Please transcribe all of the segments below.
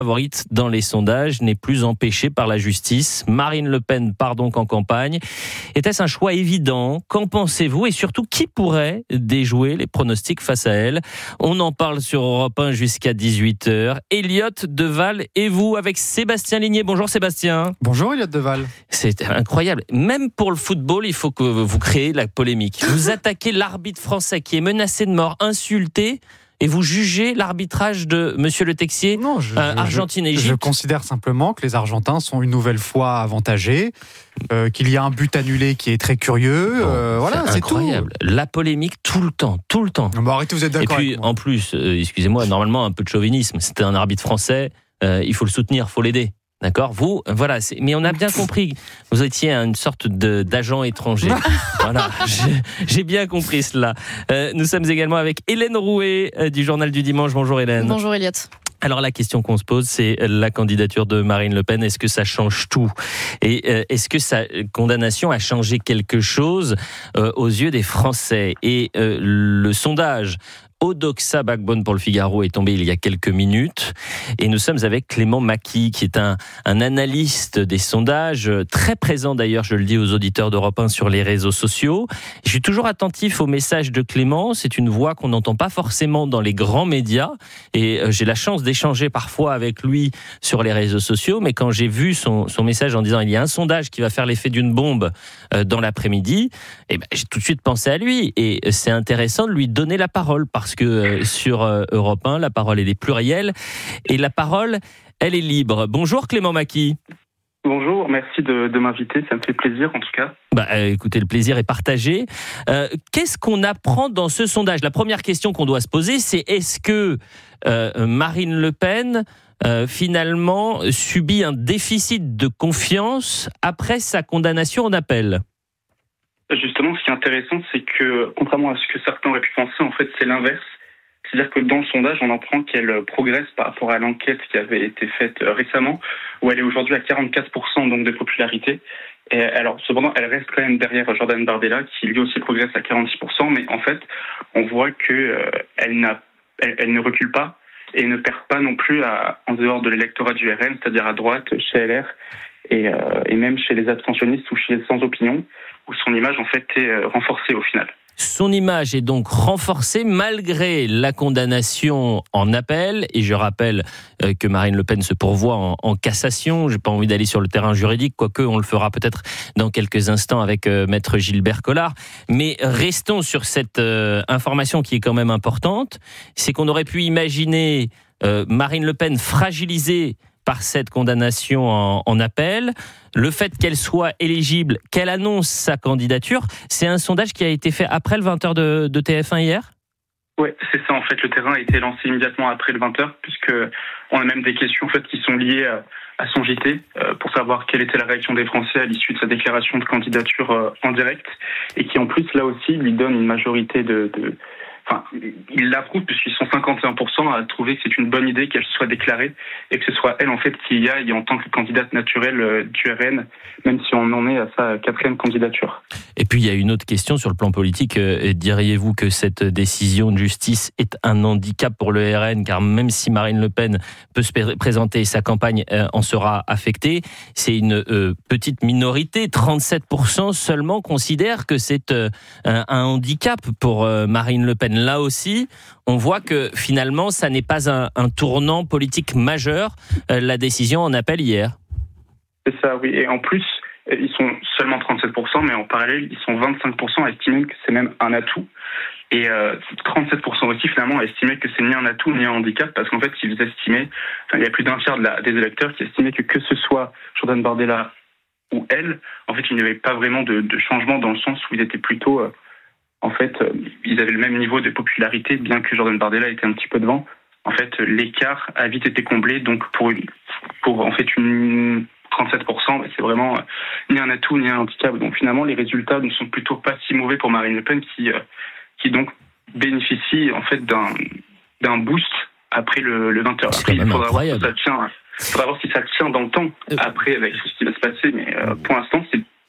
favorite dans les sondages n'est plus empêchée par la justice. Marine Le Pen part donc en campagne. Était-ce un choix évident ? Qu'en pensez-vous ? Et surtout, qui pourrait déjouer les pronostics face à elle ? On en parle sur Europe 1 jusqu'à 18h. Elliot Deval et vous avec Sébastien Ligné. Bonjour Sébastien. Bonjour Elliot Deval. C'est incroyable. Même pour le football, il faut que vous créez la polémique. Vous attaquez l'arbitre français qui est menacé de mort, insulté, et vous jugez l'arbitrage de Monsieur Le Texier, Argentine-Égypte. Je considère simplement que les Argentins sont une nouvelle fois avantagés, qu'il y a un but annulé qui est très curieux. Voilà, c'est incroyable. Tout. La polémique tout le temps. Bon, arrêtez, vous êtes d'accord. Et puis, en plus, excusez-moi, normalement, un peu de chauvinisme. C'était un arbitre français, il faut le soutenir, il faut l'aider. D'accord, vous, voilà, mais on a bien compris, vous étiez une sorte d'agent étranger. Voilà, j'ai bien compris cela. Nous sommes également avec Hélène Rouet du Journal du Dimanche. Bonjour Hélène. Bonjour Elliot. Alors la question qu'on se pose, c'est la candidature de Marine Le Pen. Est-ce que ça change tout ? Et est-ce que sa condamnation a changé quelque chose aux yeux des Français ? Et le sondage Odoxa Backbone pour le Figaro est tombé il y a quelques minutes et nous sommes avec Clément Maki qui est un analyste des sondages, très présent d'ailleurs, je le dis aux auditeurs d'Europe 1 sur les réseaux sociaux. Je suis toujours attentif aux messages de Clément, c'est une voix qu'on n'entend pas forcément dans les grands médias et j'ai la chance d'échanger parfois avec lui sur les réseaux sociaux, mais quand j'ai vu son message en disant il y a un sondage qui va faire l'effet d'une bombe dans l'après-midi, eh ben, j'ai tout de suite pensé à lui et c'est intéressant de lui donner la parole parce que sur Europe 1, la parole elle est plurielle et la parole elle est libre. Bonjour Clément Maki. Bonjour, merci de m'inviter, ça me fait plaisir en tout cas. Écoutez, le plaisir est partagé. Qu'est-ce qu'on apprend dans ce sondage ? La première question qu'on doit se poser, c'est est-ce que Marine Le Pen finalement subit un déficit de confiance après sa condamnation en appel ? Justement, ce qui est intéressant, c'est que, contrairement à ce que certains auraient pu penser, en fait, c'est l'inverse. C'est-à-dire que dans le sondage, on apprend qu'elle progresse par rapport à l'enquête qui avait été faite récemment, où elle est aujourd'hui à 44% donc de popularité. Et alors, cependant, elle reste quand même derrière Jordan Bardella, qui lui aussi progresse à 46%, mais en fait, on voit que elle ne recule pas et ne perd pas non plus en dehors de l'électorat du RN, c'est-à-dire à droite, chez LR, et même chez les abstentionnistes ou chez les sans-opinion, où son image en fait est renforcée au final. Son image est donc renforcée malgré la condamnation en appel. Et je rappelle que Marine Le Pen se pourvoit en cassation. Je n'ai pas envie d'aller sur le terrain juridique, quoique on le fera peut-être dans quelques instants avec Maître Gilbert Collard. Mais restons sur cette information qui est quand même importante. C'est qu'on aurait pu imaginer Marine Le Pen fragilisée par cette condamnation en appel. Le fait qu'elle soit éligible, qu'elle annonce sa candidature, c'est un sondage qui a été fait après le 20h de TF1 hier ? Oui, c'est ça. En fait, le terrain a été lancé immédiatement après le 20h, puisque on a même des questions en fait, qui sont liées à son JT, pour savoir quelle était la réaction des Français à l'issue de sa déclaration de candidature en direct, et qui en plus, là aussi, lui donne une majorité Enfin, ils l'approuvent puisqu'ils sont 51% à trouver que c'est une bonne idée qu'elle soit déclarée et que ce soit elle en fait qui y aille en tant que candidate naturelle du RN, même si on en est à sa 4e candidature. Et puis il y a une autre question sur le plan politique. Diriez-vous que cette décision de justice est un handicap pour le RN, car même si Marine Le Pen peut se présenter, sa campagne en sera affectée, c'est une petite minorité, 37% seulement considèrent que c'est un handicap pour Marine Le Pen. Là aussi, on voit que finalement, ça n'est pas un tournant politique majeur, la décision en appel hier. C'est ça, oui. Et en plus, ils sont seulement 37%, mais en parallèle, ils sont 25% à estimer que c'est même un atout. Et 37% aussi, finalement, à estimer que c'est ni un atout ni un handicap, parce qu'en fait, il y a plus d'un tiers des électeurs qui estimaient que ce soit Jordan Bardella ou elle, en fait, il n'y avait pas vraiment de changement dans le sens où ils étaient plutôt... En fait, ils avaient le même niveau de popularité, bien que Jordan Bardella était un petit peu devant. En fait, l'écart a vite été comblé, donc pour en fait une 37%, c'est vraiment ni un atout ni un handicap. Donc finalement, les résultats ne sont plutôt pas si mauvais pour Marine Le Pen, qui donc bénéficie en fait d'un boost après le 20h. Après, il faudra voir si ça tient. Il faudra voir si ça tient dans le temps après avec ce qui va se passer, mais pour l'instant, c'est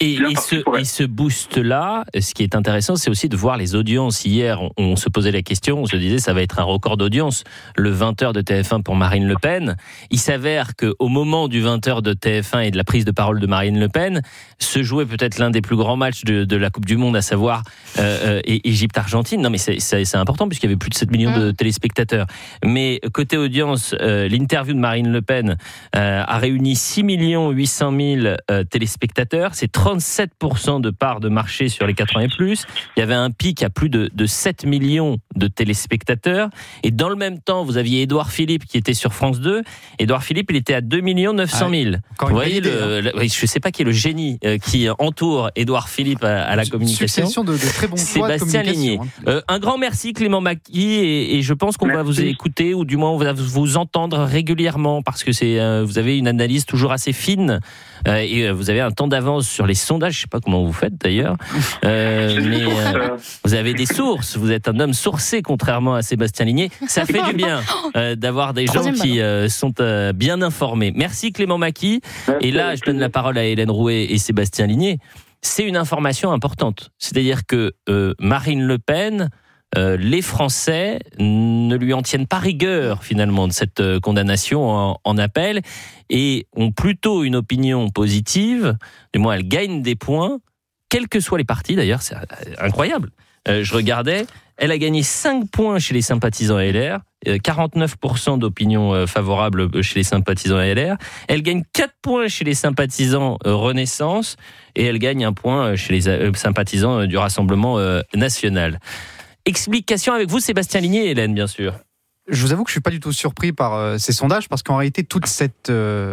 Et ce boost-là, ce qui est intéressant, c'est aussi de voir les audiences. Hier, on se posait la question, on se disait ça va être un record d'audience, le 20h de TF1 pour Marine Le Pen. Il s'avère qu'au moment du 20h de TF1 et de la prise de parole de Marine Le Pen, se jouait peut-être l'un des plus grands matchs de la Coupe du Monde, à savoir Égypte-Argentine. Non mais c'est important puisqu'il y avait plus de 7 millions de téléspectateurs. Mais côté audience, l'interview de Marine Le Pen a réuni 6 800 000 téléspectateurs. C'est 37% de part de marché sur les 80 et plus. Il y avait un pic à plus de 7 millions de téléspectateurs. Et dans le même temps, vous aviez Édouard Philippe qui était sur France 2. Édouard Philippe, il était à 2 900 000. Vous voyez, je ne sais pas qui est le génie qui entoure Édouard Philippe à la communication. Succession de très bons choix de Sébastien Ligné. Un grand merci Clément Mackie et je pense qu'on va vous écouter ou du moins on va vous entendre régulièrement parce que vous avez une analyse toujours assez fine et vous avez un temps d'avance sur les sondages. Je ne sais pas comment vous faites d'ailleurs, mais vous avez des sources. Vous êtes un homme sourcé contrairement à Sébastien Ligné. Ça fait du bien d'avoir des gens qui sont bien informés. Merci Clément Mackie. Et là, je donne la parole à Hélène Rouet et Sébastien Ligné. C'est une information importante. C'est-à-dire que Marine Le Pen, les Français ne lui en tiennent pas rigueur finalement de cette condamnation en appel et ont plutôt une opinion positive. Du moins, elle gagne des points, quels que soient les partis d'ailleurs. C'est incroyable. Je regardais, elle a gagné 5 points chez les sympathisants LR, 49% d'opinion favorable chez les sympathisants LR. Elle gagne 4 points chez les sympathisants Renaissance et elle gagne 1 point chez les sympathisants du Rassemblement national. Explication avec vous, Sébastien Ligné et Hélène, bien sûr. Je vous avoue que je ne suis pas du tout surpris par ces sondages parce qu'en réalité, toute cette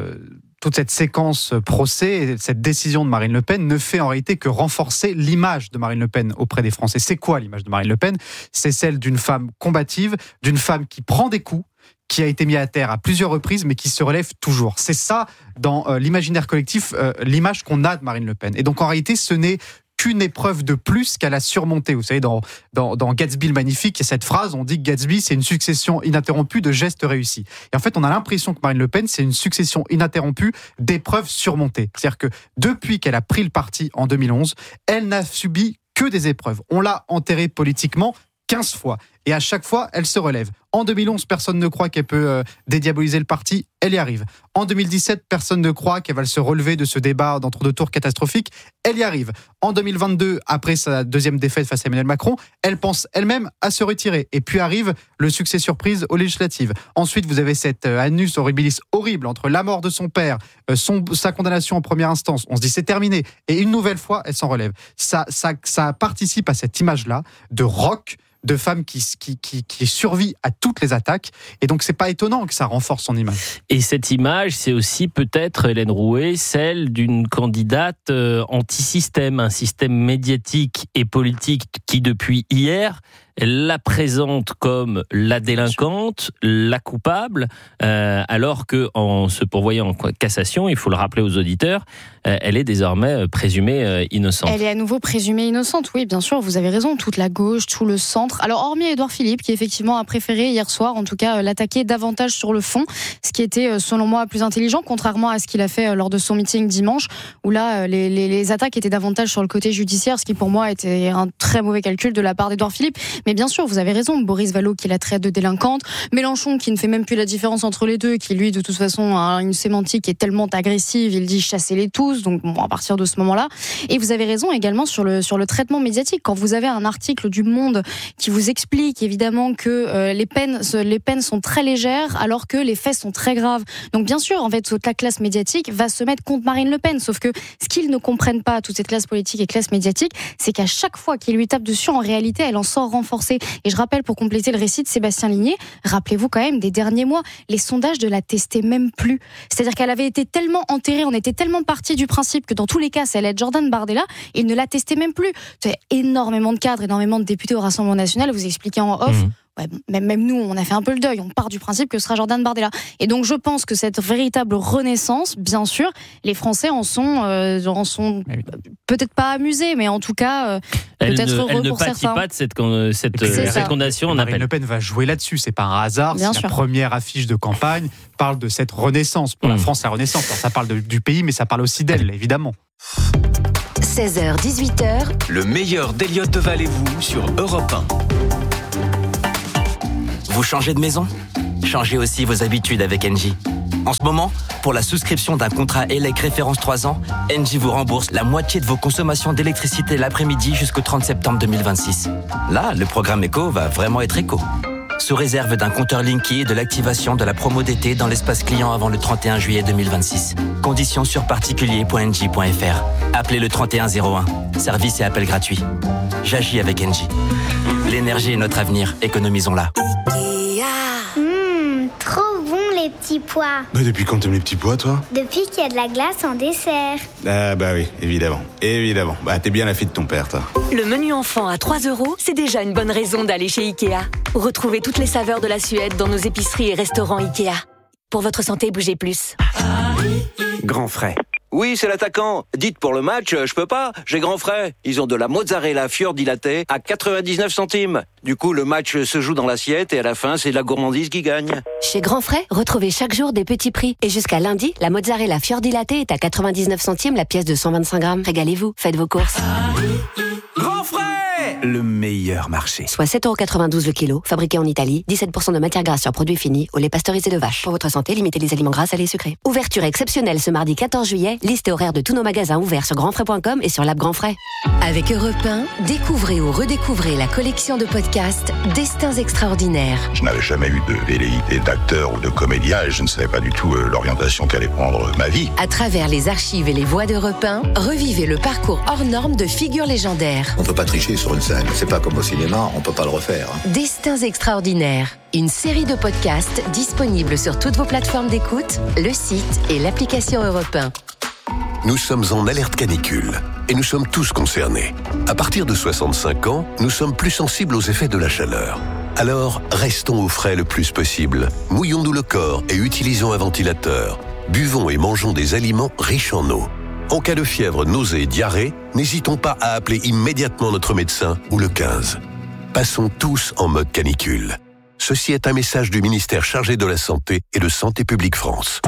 séquence procès, cette décision de Marine Le Pen ne fait en réalité que renforcer l'image de Marine Le Pen auprès des Français. C'est quoi l'image de Marine Le Pen ? C'est celle d'une femme combative, d'une femme qui prend des coups, qui a été mis à terre à plusieurs reprises, mais qui se relève toujours. C'est ça, dans l'imaginaire collectif, l'image qu'on a de Marine Le Pen. Et donc en réalité, ce n'est qu'une épreuve de plus qu'elle a surmontée. Vous savez, dans Gatsby le Magnifique, il y a cette phrase, on dit que Gatsby, c'est une succession ininterrompue de gestes réussis. Et en fait, on a l'impression que Marine Le Pen, c'est une succession ininterrompue d'épreuves surmontées. C'est-à-dire que depuis qu'elle a pris le parti en 2011, elle n'a subi que des épreuves. On l'a enterrée politiquement 15 fois. Et à chaque fois, elle se relève. En 2011, personne ne croit qu'elle peut dédiaboliser le parti. Elle y arrive. En 2017, personne ne croit qu'elle va se relever de ce débat d'entre-deux tours catastrophique. Elle y arrive. En 2022, après sa deuxième défaite face à Emmanuel Macron, elle pense elle-même à se retirer. Et puis arrive le succès surprise aux législatives. Ensuite, vous avez cet annus horribilis horrible entre la mort de son père, sa condamnation en première instance. On se dit c'est terminé. Et une nouvelle fois, elle s'en relève. Ça participe à cette image-là de rock, de femme qui survit à toutes les attaques. Et donc, c'est pas étonnant que ça renforce son image. Et cette image, c'est aussi peut-être, Hélène Rouet, celle d'une candidate anti-système, un système médiatique et politique qui, depuis hier, la présente comme la délinquante, la coupable, alors que en se pourvoyant en cassation, il faut le rappeler aux auditeurs, elle est désormais présumée innocente. Elle est à nouveau présumée innocente, oui, bien sûr, vous avez raison, toute la gauche, tout le centre. Alors, hormis Édouard Philippe, qui effectivement a préféré hier soir, en tout cas, l'attaquer davantage sur le fond, ce qui était, selon moi, plus intelligent, contrairement à ce qu'il a fait lors de son meeting dimanche, où là, les attaques étaient davantage sur le côté judiciaire, ce qui pour moi était un très mauvais calcul de la part d'Édouard Philippe. Mais bien sûr, vous avez raison, Boris Vallaud qui la traite de délinquante, Mélenchon qui ne fait même plus la différence entre les deux, qui lui de toute façon a une sémantique qui est tellement agressive, il dit chassez-les tous, donc bon, à partir de ce moment-là. Et vous avez raison également sur le traitement médiatique. Quand vous avez un article du Monde qui vous explique évidemment que les peines sont très légères alors que les faits sont très graves. Donc bien sûr, en fait, toute la classe médiatique va se mettre contre Marine Le Pen, sauf que ce qu'ils ne comprennent pas, toute cette classe politique et classe médiatique, c'est qu'à chaque fois qu'ils lui tapent dessus, en réalité, elle en sort renforcée. Et je rappelle, pour compléter le récit de Sébastien Ligné, rappelez-vous quand même des derniers mois, les sondages ne la testaient même plus. C'est-à-dire qu'elle avait été tellement enterrée, on était tellement partis du principe que dans tous les cas, ça allait être Jordan Bardella, et ils ne la testaient même plus. Énormément de cadres, énormément de députés au Rassemblement national, vous expliquez en off. Ouais, même nous, on a fait un peu le deuil. On part du principe que ce sera Jordan Bardella. Et donc, je pense que cette véritable renaissance, bien sûr, les Français en sont peut-être pas amusés, mais en tout cas, peut-être heureux pour certains. Elle ne pâtit pas de cette condamnation. Marine Le Pen va jouer là-dessus. C'est pas un hasard. Bien c'est sûr. La première affiche de campagne parle de cette renaissance. Pour la France, la renaissance. Alors, ça parle du pays, mais ça parle aussi d'elle, évidemment. 16h-18h, le meilleur d'Eliott de Valez-vous sur Europe 1. Vous changez de maison ? Changez aussi vos habitudes avec Engie. En ce moment, pour la souscription d'un contrat ELEC référence 3 ans, Engie vous rembourse la moitié de vos consommations d'électricité l'après-midi jusqu'au 30 septembre 2026. Là, le programme Eco va vraiment être éco. Sous réserve d'un compteur Linky et de l'activation de la promo d'été dans l'espace client avant le 31 juillet 2026. Conditions sur particulier.engie.fr. Appelez le 3101. Service et appel gratuit. J'agis avec Engie. L'énergie est notre avenir. Économisons-la. Trop bon les petits pois. Mais depuis quand t'aimes les petits pois, toi ? Depuis qu'il y a de la glace en dessert. Ah bah oui, évidemment. Bah t'es bien la fille de ton père, toi. le menu enfant à 3 €, c'est déjà une bonne raison d'aller chez Ikea. Retrouvez toutes les saveurs de la Suède dans nos épiceries et restaurants Ikea. Pour votre santé, bougez plus. Grand frais. Oui, c'est l'attaquant. Dites pour le match, je peux pas, j'ai grand frais. Ils ont de la mozzarella fiordilatée à 99 centimes. Du coup, le match se joue dans l'assiette et à la fin, c'est la gourmandise qui gagne. Chez Grand Frais, retrouvez chaque jour des petits prix. Et jusqu'à lundi, la mozzarella fiordilatée est à 99 centimes la pièce de 125 grammes. Régalez-vous, faites vos courses. Grand frais, le meilleur marché. Soit 7,92 € le kilo, fabriqué en Italie, 17% de matière grasse sur produits finis, au lait pasteurisé de vache. Pour votre santé, limitez les aliments gras, salés et sucrés. Ouverture exceptionnelle ce mardi 14 juillet. Liste et horaire de tous nos magasins ouverts sur grandfrais.com et sur l'app Grand Frais. Avec Europe 1, découvrez ou redécouvrez la collection de podcasts Destins extraordinaires. Je n'avais jamais eu de velléité d'acteur ou de comédien et je ne savais pas du tout l'orientation qu'allait prendre ma vie. À travers les archives et les voix d'Europe 1, revivez le parcours hors norme de figures légendaires. On peut pas tricher sur une scène. C'est pas comme au cinéma, on peut pas le refaire. Destins extraordinaires. Une série de podcasts disponibles sur toutes vos plateformes d'écoute, le site et l'application Europe 1. Nous sommes en alerte canicule et nous sommes tous concernés. À partir de 65 ans, nous sommes plus sensibles aux effets de la chaleur. Alors, restons au frais le plus possible. Mouillons-nous le corps et utilisons un ventilateur. Buvons et mangeons des aliments riches en eau. En cas de fièvre, nausée et diarrhée, n'hésitons pas à appeler immédiatement notre médecin ou le 15. Passons tous en mode canicule. Ceci est un message du ministère chargé de la Santé et de Santé publique France.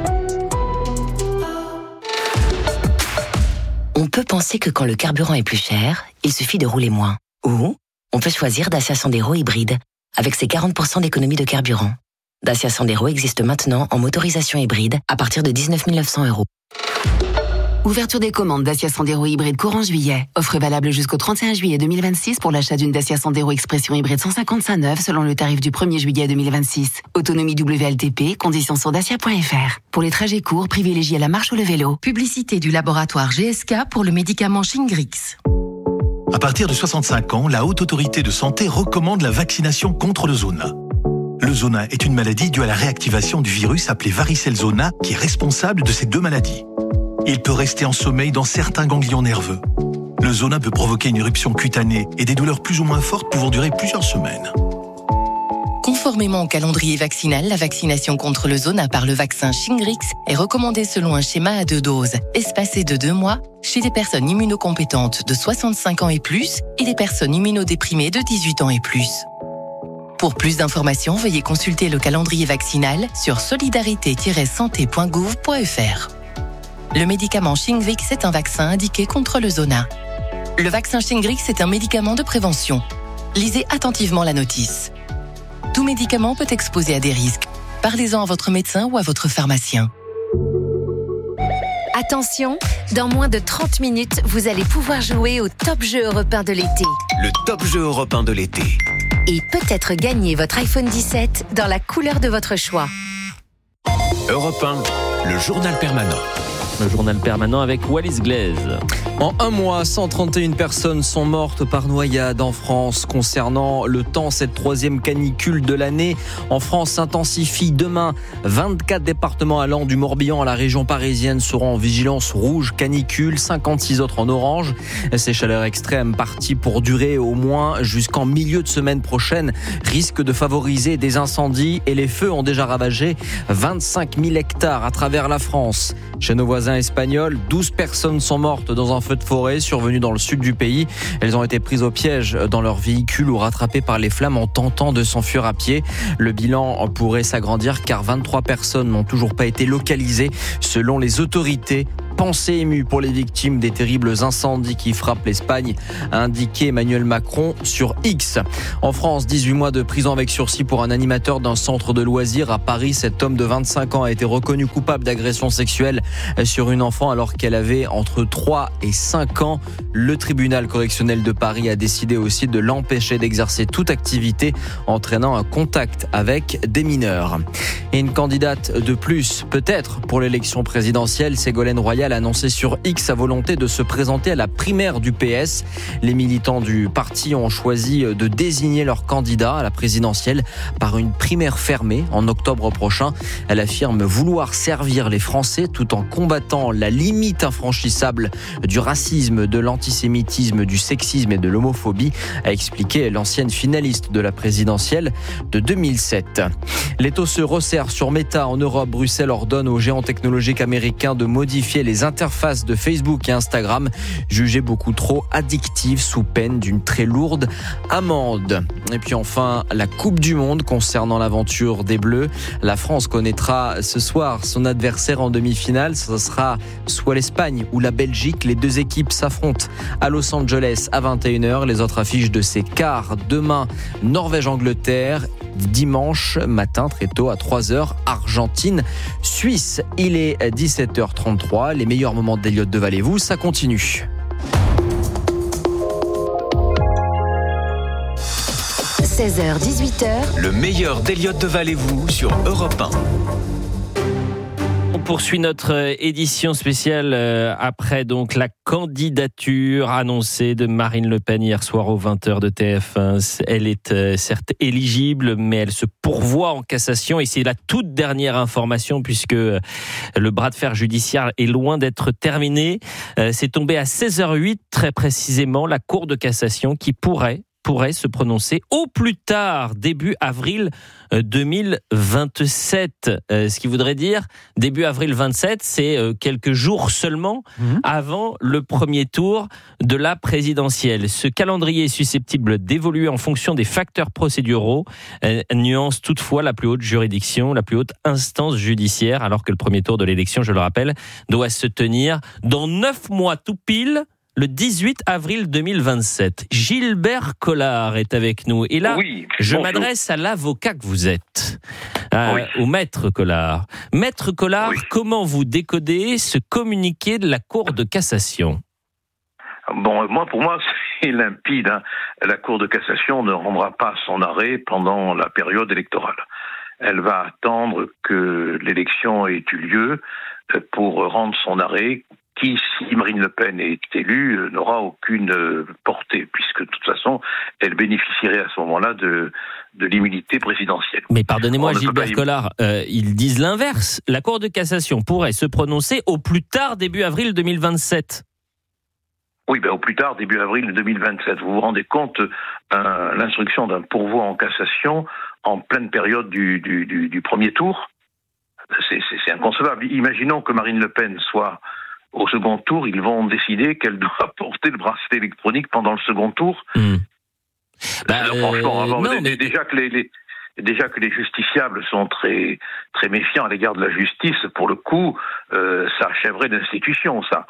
On peut penser que quand le carburant est plus cher, il suffit de rouler moins. Ou on peut choisir Dacia Sandero hybride, avec ses 40% d'économie de carburant. Dacia Sandero existe maintenant en motorisation hybride à partir de 19 900 €. Ouverture des commandes Dacia Sandero hybride courant juillet. Offre valable jusqu'au 31 juillet 2026 pour l'achat d'une Dacia Sandero Expression hybride 155 neuve selon le tarif du 1er juillet 2026. Autonomie WLTP, conditions sur dacia.fr. Pour les trajets courts, privilégiez la marche ou le vélo. Publicité du laboratoire GSK pour le médicament Shingrix. À partir de 65 ans, la Haute Autorité de Santé recommande la vaccination contre le zona. Le zona est une maladie due à la réactivation du virus appelé varicelle zona qui est responsable de ces deux maladies. Il peut rester en sommeil dans certains ganglions nerveux. Le zona peut provoquer une éruption cutanée et des douleurs plus ou moins fortes pouvant durer plusieurs semaines. Conformément au calendrier vaccinal, la vaccination contre le zona par le vaccin Shingrix est recommandée selon un schéma à 2 doses, espacé de 2 mois, chez des personnes immunocompétentes de 65 ans et plus et des personnes immunodéprimées de 18 ans et plus. Pour plus d'informations, veuillez consulter le calendrier vaccinal sur solidarité-santé.gouv.fr. Le médicament Shingrix est un vaccin indiqué contre le zona. Le vaccin Shingrix est un médicament de prévention. Lisez attentivement la notice. Tout médicament peut exposer à des risques. Parlez-en à votre médecin ou à votre pharmacien. Attention, dans moins de 30 minutes, vous allez pouvoir jouer au top jeu européen de l'été. Le top jeu européen de l'été. Et peut-être gagner votre iPhone 17 dans la couleur de votre choix. Europe 1, le journal permanent. Le journal permanent avec Wallis Glaise. En un mois, 131 personnes sont mortes par noyade en France. Concernant le temps, cette troisième canicule de l'année en France s'intensifie. Demain, 24 départements allant du Morbihan à la région parisienne seront en vigilance rouge canicule, 56 autres en orange. Ces chaleurs extrêmes parties pour durer au moins jusqu'en milieu de semaine prochaine risquent de favoriser des incendies et les feux ont déjà ravagé 25 000 hectares à travers la France. Chez nos voisins espagnols, 12 personnes sont mortes dans un feu de forêt survenu dans le sud du pays. Elles ont été prises au piège dans leur véhicule ou rattrapées par les flammes en tentant de s'enfuir à pied. Le bilan pourrait s'agrandir car 23 personnes n'ont toujours pas été localisées selon les autorités. pensée émue pour les victimes des terribles incendies qui frappent l'Espagne, a indiqué Emmanuel Macron sur X. En France, 18 mois de prison avec sursis pour un animateur d'un centre de loisirs à Paris. Cet homme de 25 ans a été reconnu coupable d'agression sexuelle sur une enfant alors qu'elle avait entre 3 et 5 ans. Le tribunal correctionnel de Paris a décidé aussi de l'empêcher d'exercer toute activité entraînant un contact avec des mineurs. Et une candidate de plus, peut-être, pour l'élection présidentielle, Ségolène Royal a annoncé sur X sa volonté de se présenter à la primaire du PS. Les militants du parti ont choisi de désigner leur candidat à la présidentielle par une primaire fermée en octobre prochain. Elle affirme vouloir servir les Français tout en combattant la limite infranchissable du racisme, de l'antisémitisme, du sexisme et de l'homophobie, a expliqué l'ancienne finaliste de la présidentielle de 2007. Les taux se resserrent sur Meta en Europe. Bruxelles ordonne au géant technologique américain de modifier les interfaces de Facebook et Instagram, jugées beaucoup trop addictives sous peine d'une très lourde amende. Et puis enfin, la Coupe du Monde concernant l'aventure des Bleus. La France connaîtra ce soir son adversaire en demi-finale. Ce sera soit l'Espagne ou la Belgique. Les deux équipes s'affrontent à Los Angeles à 21h. Les autres affiches de ces quarts demain, Norvège-Angleterre. Dimanche matin, très tôt, à 3h, Argentine-Suisse. Il est 17h33. Les meilleurs moments d'Eliott de Valez-vous, ça continue. 16h, 18h. Le meilleur d'Eliott de Valez-vous sur Europe 1. On poursuit notre édition spéciale après donc la candidature annoncée de Marine Le Pen hier soir aux 20h de TF1. Elle est certes éligible, mais elle se pourvoit en cassation et c'est la toute dernière information puisque le bras de fer judiciaire est loin d'être terminé. C'est tombé à 16h08 très précisément, la Cour de cassation qui pourrait se prononcer au plus tard début avril 2027. Ce qui voudrait dire début avril 27, c'est quelques jours seulement avant le premier tour de la présidentielle. Ce calendrier est susceptible d'évoluer en fonction des facteurs procéduraux. Nuance toutefois la plus haute juridiction, la plus haute instance judiciaire, alors que le premier tour de l'élection, je le rappelle, doit se tenir dans 9 mois tout pile, le 18 avril 2027. Gilbert Collard est avec nous. Et là, je m'adresse à l'avocat que vous êtes, au maître Collard. Maître Collard, comment vous décodez ce communiqué de la Cour de cassation ? Bon, pour moi, c'est limpide. La Cour de cassation ne rendra pas son arrêt pendant la période électorale. Elle va attendre que l'élection ait eu lieu pour rendre son arrêt, qui, si Marine Le Pen est élue, n'aura aucune portée, puisque de toute façon, elle bénéficierait à ce moment-là de l'immunité présidentielle. Mais pardonnez-moi, Gilbert Collard, ils disent l'inverse. La Cour de cassation pourrait se prononcer au plus tard début avril 2027. Oui, au plus tard début avril 2027. Vous vous rendez compte, l'instruction d'un pourvoi en cassation en pleine période du premier tour, c'est inconcevable. Imaginons que Marine Le Pen soit au second tour, ils vont décider qu'elle doit porter le bracelet électronique pendant le second tour. Franchement, déjà que les justiciables sont très, très méfiants à l'égard de la justice, pour le coup, ça achèverait l'institution, ça.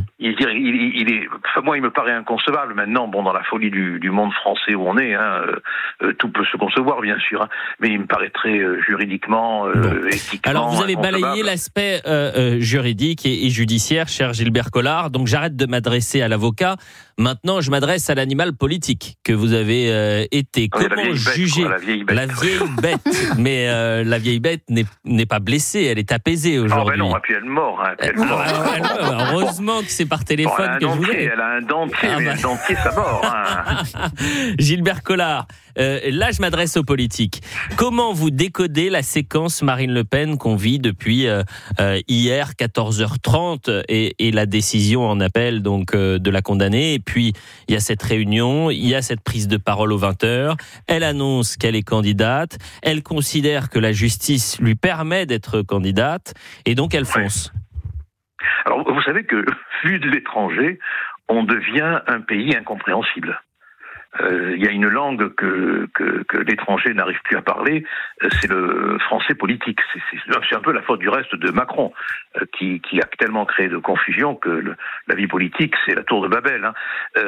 Moi, il me paraît inconcevable maintenant. Bon, dans la folie du monde français où on est, tout peut se concevoir, bien sûr, mais il me paraîtrait juridiquement, éthiquement. Alors, vous avez inconcevable. balayé l'aspect juridique et judiciaire, cher Gilbert Collard. Donc, j'arrête de m'adresser à l'avocat. Maintenant, je m'adresse à l'animal politique que vous avez été. Comment juger la vieille bête. La vieille bête. Mais la vieille bête n'est pas blessée, elle est apaisée aujourd'hui. Non, et puis elle est morte. Heureusement que c'est par téléphone que je vous ai. Elle a un dentier, mais un dentier, ça mord. Gilbert Collard, là je m'adresse aux politiques. Comment vous décodez la séquence Marine Le Pen qu'on vit depuis hier 14h30 et la décision en appel donc de la condamnée, et puis il y a cette réunion, il y a cette prise de parole aux 20h, elle annonce qu'elle est candidate, elle considère que la justice lui permet d'être candidate et donc elle fonce. Alors, vous savez que, vu de l'étranger, on devient un pays incompréhensible. il y a une langue que l'étranger n'arrive plus à parler, c'est le français politique. C'est un peu la faute du reste de Macron, qui a tellement créé de confusion que la vie politique, c'est la tour de Babel. Hein.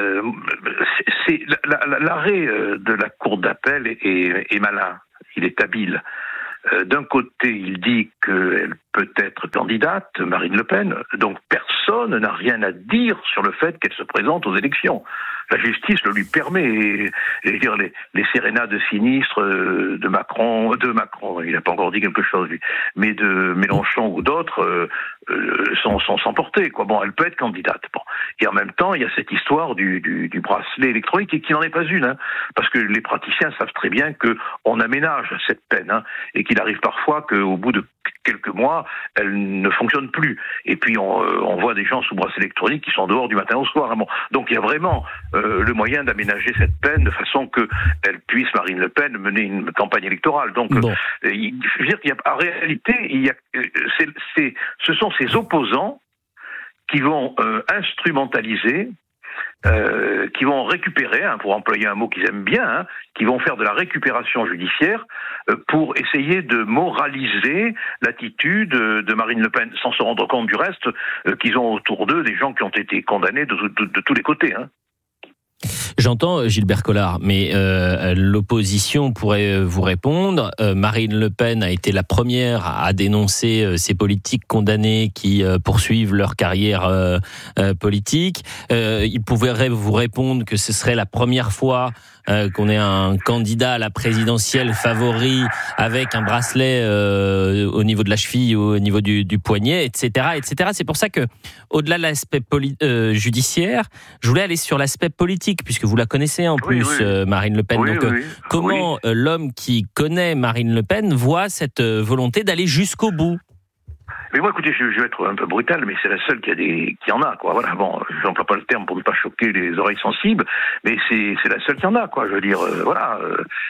L'arrêt de la cour d'appel est malin, il est habile. D'un côté, il dit qu'elle peut être candidate, Marine Le Pen, donc personne n'a rien à dire sur le fait qu'elle se présente aux élections. La justice le lui permet. Et, je veux dire, les sérénades sinistres de Macron, il n'a pas encore dit quelque chose, lui, mais de Mélenchon ou d'autres sont sans portée, quoi. Bon, elle peut être candidate. Bon. Et en même temps, il y a cette histoire du bracelet électronique, et qui n'en est pas une, hein, parce que les praticiens savent très bien qu'on aménage cette peine, hein, et qu'il arrive parfois qu'au bout de quelques mois, elle ne fonctionne plus. Et puis on voit des gens sous bracelet électronique qui sont dehors du matin au soir. Hein. Bon. Donc il y a vraiment le moyen d'aménager cette peine de façon qu'elle puisse, Marine Le Pen, mener une campagne électorale. Donc je veux dire qu'il y a, en réalité, ce sont ces opposants qui vont instrumentaliser, qui vont récupérer, hein, pour employer un mot qu'ils aiment bien, hein, qui vont faire de la récupération judiciaire pour essayer de moraliser l'attitude de Marine Le Pen, sans se rendre compte du reste qu'ils ont autour d'eux des gens qui ont été condamnés de tous les côtés. Hein. J'entends Gilbert Collard, mais l'opposition pourrait vous répondre. Marine Le Pen a été la première à dénoncer ces politiques condamnés qui poursuivent leur carrière politique. Il pourrait vous répondre que ce serait la première fois qu'on ait un candidat à la présidentielle favori avec un bracelet au niveau de la cheville ou au niveau du poignet, etc., etc. C'est pour ça que, au-delà de l'aspect judiciaire, je voulais aller sur l'aspect politique, puisque vous la connaissez en plus, Marine Le Pen. Donc, comment l'homme qui connaît Marine Le Pen voit cette volonté d'aller jusqu'au bout ? Mais moi, écoutez, je vais être un peu brutal, mais c'est la seule qui en a, quoi. Voilà, bon, j'emploie pas le terme pour ne pas choquer les oreilles sensibles, mais c'est la seule qui en a, quoi. Je veux dire, voilà,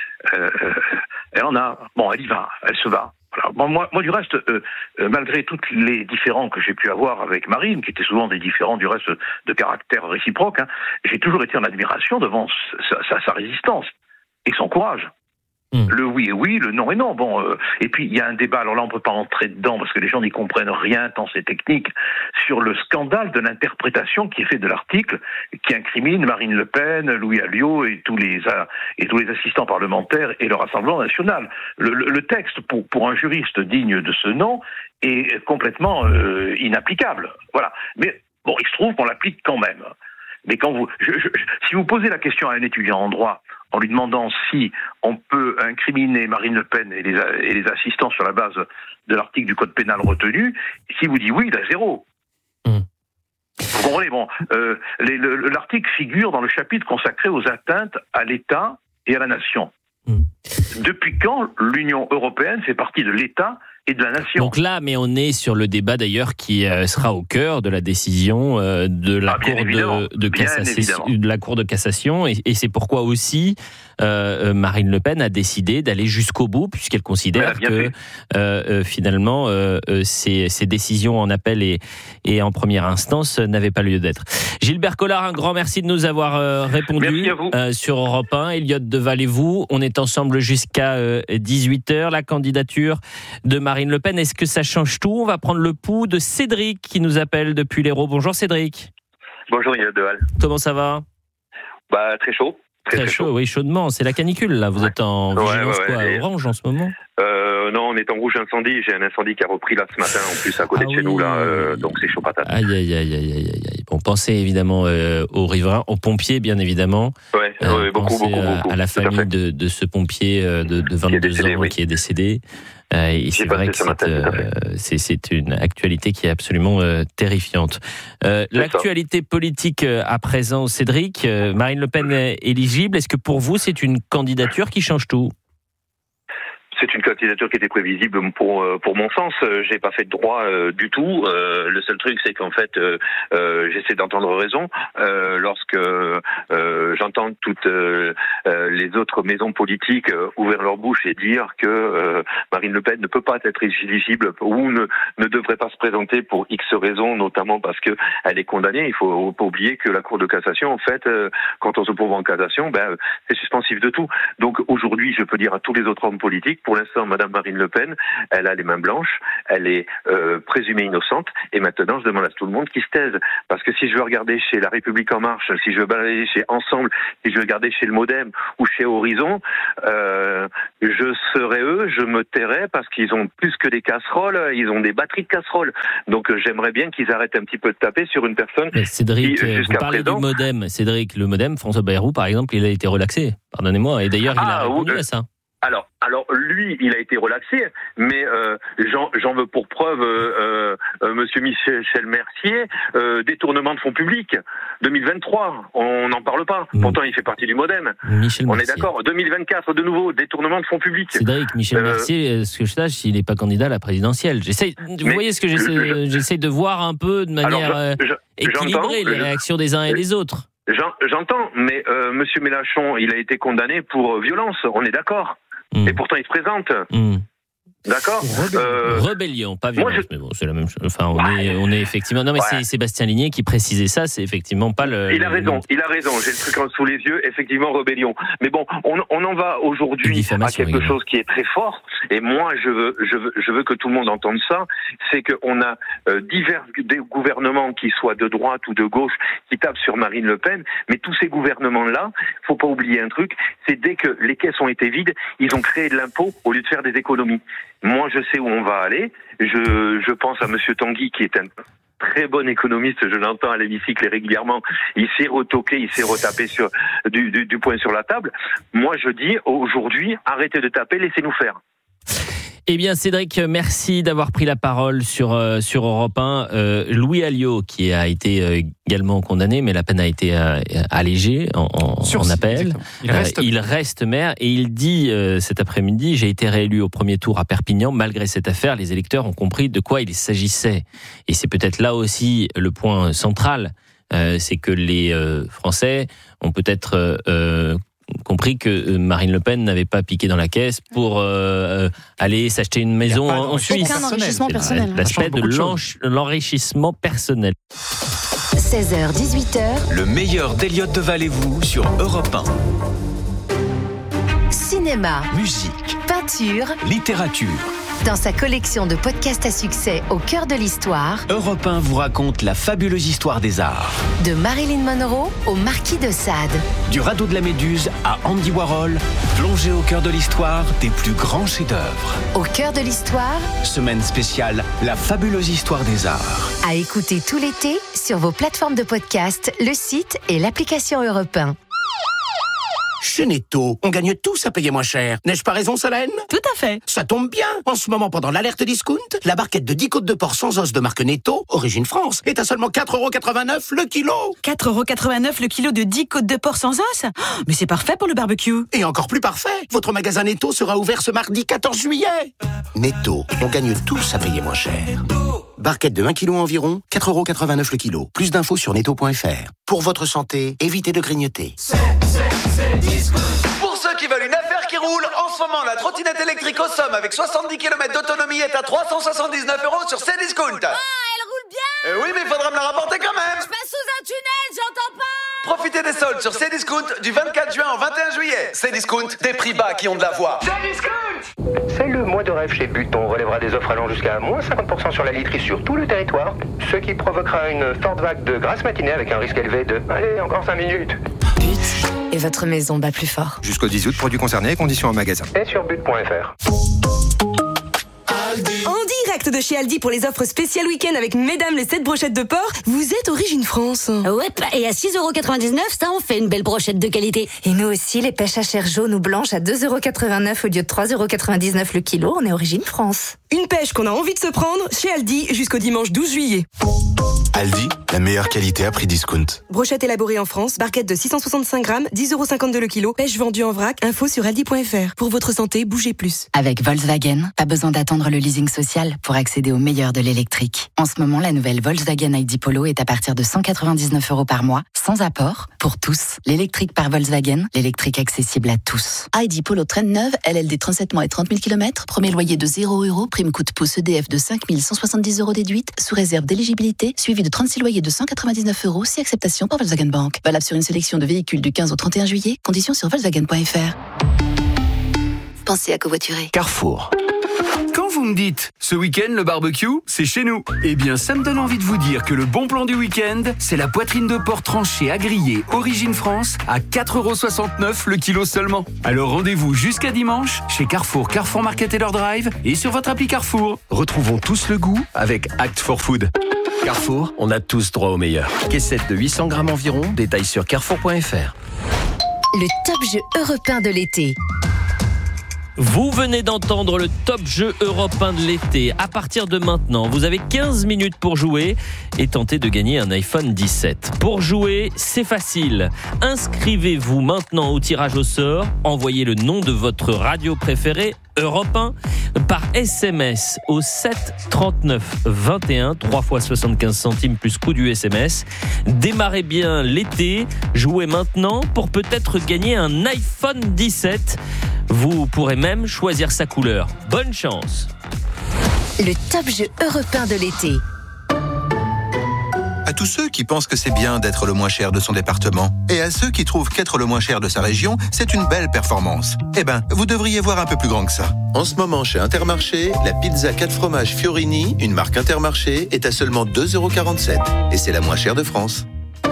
elle en a. Bon, elle y va, elle se va. Voilà. Bon, moi, du reste, malgré tous les différends que j'ai pu avoir avec Marine, qui étaient souvent des différends du reste de caractère réciproque, hein, j'ai toujours été en admiration devant sa résistance et son courage. Le oui est oui, le non est non. Bon, et puis il y a un débat, alors là on peut pas rentrer dedans parce que les gens n'y comprennent rien tant c'est technique, sur le scandale de l'interprétation qui est fait de l'article qui incrimine Marine Le Pen, Louis Alliot et tous les assistants parlementaires et le Rassemblement national. Le texte, pour un juriste digne de ce nom, est complètement inapplicable. Voilà. Mais bon, il se trouve qu'on l'applique quand même. Mais si vous posez la question à un étudiant en droit, en lui demandant si on peut incriminer Marine Le Pen et les assistants sur la base de l'article du code pénal retenu, si vous dites oui, il a 0. Vous comprenez, bon, l'article figure dans le chapitre consacré aux atteintes à l'État et à la nation. Depuis quand l'Union européenne fait partie de l'État et de la nation? Donc là, mais on est sur le débat d'ailleurs qui sera au cœur de la décision de la Cour de cassation, et c'est pourquoi aussi Marine Le Pen a décidé d'aller jusqu'au bout, puisqu'elle considère que finalement ces décisions en appel et en première instance n'avaient pas lieu d'être. Gilbert Collard, un grand merci de nous avoir répondu sur Europe 1. Elliott Deval et vous, on est ensemble jusqu'à 18h. La candidature de Marine Le Pen, est-ce que ça change tout? On va prendre le pouls de Cédric qui nous appelle depuis l'Hérault. Bonjour Cédric. Bonjour Elliott Deval. Comment ça va? Très chaud. Très chaud, oui, chaudement. C'est la canicule, là. Vous êtes en vigilance orange en ce moment? Non, on est en rouge incendie. J'ai un incendie qui a repris là ce matin, en plus, à côté de chez nous, là. Donc c'est chaud patate. Aïe. Bon, pensez évidemment aux riverains, aux pompiers, bien évidemment. Beaucoup. À la famille de ce pompier de 22 ans qui est décédé. Et c'est vrai que c'est une actualité qui est absolument terrifiante. L'actualité politique à présent, Cédric, Marine Le Pen est éligible. Est-ce que pour vous, c'est une candidature qui change tout? C'est une candidature qui était prévisible pour mon sens. J'ai pas fait de droit du tout. Le seul truc, c'est qu'en fait, j'essaie d'entendre raison lorsque j'entends toutes les autres maisons politiques ouvrir leur bouche et dire que Marine Le Pen ne peut pas être éligible ou ne devrait pas se présenter pour X raisons, notamment parce que elle est condamnée. Il faut pas oublier que la Cour de cassation, en fait, quand on se prouve en cassation, c'est suspensif de tout. Donc aujourd'hui, je peux dire à tous les autres hommes politiques, pour l'instant, Madame Marine Le Pen, elle a les mains blanches, elle est présumée innocente, et maintenant, je demande à tout le monde qui se taise. Parce que si je veux regarder chez La République En Marche, si je veux balader chez Ensemble, si je veux regarder chez le Modem ou chez Horizon, je serai eux, je me tairai parce qu'ils ont plus que des casseroles, ils ont des batteries de casseroles. Donc j'aimerais bien qu'ils arrêtent un petit peu de taper sur une personne Cédric, qui, vous parlez du Modem. Cédric, le Modem, François Bayrou, par exemple, il a été relaxé. Pardonnez-moi. Et d'ailleurs, il a répondu à ça. Alors lui, il a été relaxé, mais j'en veux pour preuve Monsieur Michel Mercier, détournement de fonds publics, 2023, on n'en parle pas. Pourtant, il fait partie du Modem. On est d'accord. 2024, de nouveau, détournement de fonds publics. Cédric, Michel Mercier, ce que je sache, il n'est pas candidat à la présidentielle. Vous voyez ce que j'essaie de voir un peu de manière équilibrée les réactions des uns et des autres. J'entends, mais Monsieur Mélenchon, il a été condamné pour violence, on est d'accord. Et pourtant, il se présente. D'accord. Rébellion, pas violence, mais bon, c'est la même chose. Enfin, on est effectivement. Non, mais c'est Sébastien Ligné qui précisait ça. C'est effectivement pas le. Il a raison. J'ai le truc sous les yeux. Effectivement, rébellion. Mais bon, on en va aujourd'hui à quelque chose qui est très fort. Et moi, je veux que tout le monde entende ça. C'est qu'on a divers gouvernements qui soient de droite ou de gauche qui tapent sur Marine Le Pen. Mais tous ces gouvernements-là, faut pas oublier un truc. C'est dès que les caisses ont été vides, ils ont créé de l'impôt au lieu de faire des économies. Moi, je sais où on va aller. Je pense à Monsieur Tanguy, qui est un très bon économiste. Je l'entends à l'hémicycle régulièrement. Il sait retoquer, il sait retaper sur du poing sur la table. Moi, je dis aujourd'hui, arrêtez de taper, laissez-nous faire. Eh bien, Cédric, merci d'avoir pris la parole sur Europe 1. Louis Alliot, qui a été également condamné, mais la peine a été allégée en appel. Il reste maire et il dit cet après-midi, j'ai été réélu au premier tour à Perpignan. Malgré cette affaire, les électeurs ont compris de quoi il s'agissait. Et c'est peut-être là aussi le point central. C'est que les Français ont peut-être compris que Marine Le Pen n'avait pas piqué dans la caisse pour aller s'acheter une maison en Suisse. Aucun enrichissement personnel. L'aspect de l'enrichissement personnel. 16h, 18h. Le meilleur d'Eliott de Valez-vous sur Europe 1. Cinéma, musique, peinture, littérature. Dans sa collection de podcasts à succès au cœur de l'histoire, Europe 1 vous raconte la fabuleuse histoire des arts. De Marilyn Monroe au Marquis de Sade. Du radeau de la Méduse à Andy Warhol, plongez au cœur de l'histoire des plus grands chefs-d'œuvre. Au cœur de l'histoire, semaine spéciale, la fabuleuse histoire des arts. À écouter tout l'été sur vos plateformes de podcast, le site et l'application Europe 1. Chez Netto, on gagne tous à payer moins cher. N'ai-je pas raison, Solène ? Tout à fait. Ça tombe bien. En ce moment, pendant l'alerte discount, la barquette de 10 côtes de porc sans os de marque Netto, origine France, est à seulement 4,89€ le kilo. 4,89€ le kilo de 10 côtes de porc sans os ? Mais c'est parfait pour le barbecue. Et encore plus parfait, votre magasin Netto sera ouvert ce mardi 14 juillet. Netto, on gagne tous à payer moins cher. Barquette de 1 kg environ, 4,89€ le kilo. Plus d'infos sur netto.fr. Pour votre santé, évitez de grignoter. Pour ceux qui veulent une affaire qui roule, en ce moment, la trottinette électrique au Somme avec 70 km d'autonomie est à 379€ sur Cdiscount. Ah, elle roule bien. Oui, mais il faudra me la rapporter quand même. Je passe sous un tunnel, j'entends pas. Profitez des soldes sur Cdiscount du 24 juin au 21 juillet. Cdiscount, des prix bas qui ont de la voix. Cdiscount. C'est le mois de rêve chez But. On relèvera des offres allant jusqu'à moins 50% sur la literie sur tout le territoire, ce qui provoquera une forte vague de grasse matinée avec un risque élevé de... Allez, encore 5 minutes. But. Et votre maison bat plus fort. Jusqu'au 10 août, produits concernés, conditions en magasin. Et sur but.fr. En direct de chez Aldi pour les offres spéciales week-end avec mesdames les 7 brochettes de porc, vous êtes Origine France. Ouais, et à 6,99€, ça en fait une belle brochette de qualité. Et nous aussi, les pêches à chair jaune ou blanche à 2,89€ au lieu de 3,99€ le kilo, on est Origine France. Une pêche qu'on a envie de se prendre chez Aldi jusqu'au dimanche 12 juillet. Aldi, la meilleure qualité à prix discount. Brochette élaborée en France, barquette de 665 grammes, 10,52 € le kilo, pêche vendue en vrac, info sur aldi.fr. Pour votre santé, bougez plus. Avec Volkswagen, pas besoin d'attendre le leasing social pour accéder au meilleur de l'électrique. En ce moment, la nouvelle Volkswagen ID Polo est à partir de 199 € par mois, sans apport, pour tous. L'électrique par Volkswagen, l'électrique accessible à tous. ID Polo Trend neuve, LLD 37 mois et 30 000 km, premier loyer de 0 €, prime coup de pouce EDF de 5 170 € déduite, sous réserve d'éligibilité, suivi de 36 loyers de 199 €, si acceptation par Volkswagen Bank. Valable sur une sélection de véhicules du 15 au 31 juillet, conditions sur Volkswagen.fr. Pensez à covoiturer. Carrefour. Quand vous me dites « ce week-end, le barbecue, c'est chez nous », eh bien, ça me donne envie de vous dire que le bon plan du week-end, c'est la poitrine de porc tranchée à griller Origine France à 4,69 € le kilo seulement. Alors rendez-vous jusqu'à dimanche chez Carrefour, Carrefour Market et leur drive et sur votre appli Carrefour. Retrouvons tous le goût avec Act for Food. Carrefour, on a tous droit au meilleur. Caissette de 800 grammes environ, détail sur carrefour.fr. Le top jeu européen de l'été. Vous venez d'entendre le top jeu européen de l'été. À partir de maintenant, vous avez 15 minutes pour jouer et tenter de gagner un iPhone 17. Pour jouer, c'est facile. Inscrivez-vous maintenant au tirage au sort. Envoyez le nom de votre radio préférée, Europe 1, par SMS au 7 39 21, 3 fois 75 centimes plus coût du SMS. Démarrez bien l'été. Jouez maintenant pour peut-être gagner un iPhone 17. Vous pourrez même choisir sa couleur. Bonne chance. Le top jeu européen de l'été. À tous ceux qui pensent que c'est bien d'être le moins cher de son département, et à ceux qui trouvent qu'être le moins cher de sa région, c'est une belle performance. Eh ben, vous devriez voir un peu plus grand que ça. En ce moment, chez Intermarché, la pizza 4 fromages Fiorini, une marque Intermarché, est à seulement 2,47 €. Et c'est la moins chère de France.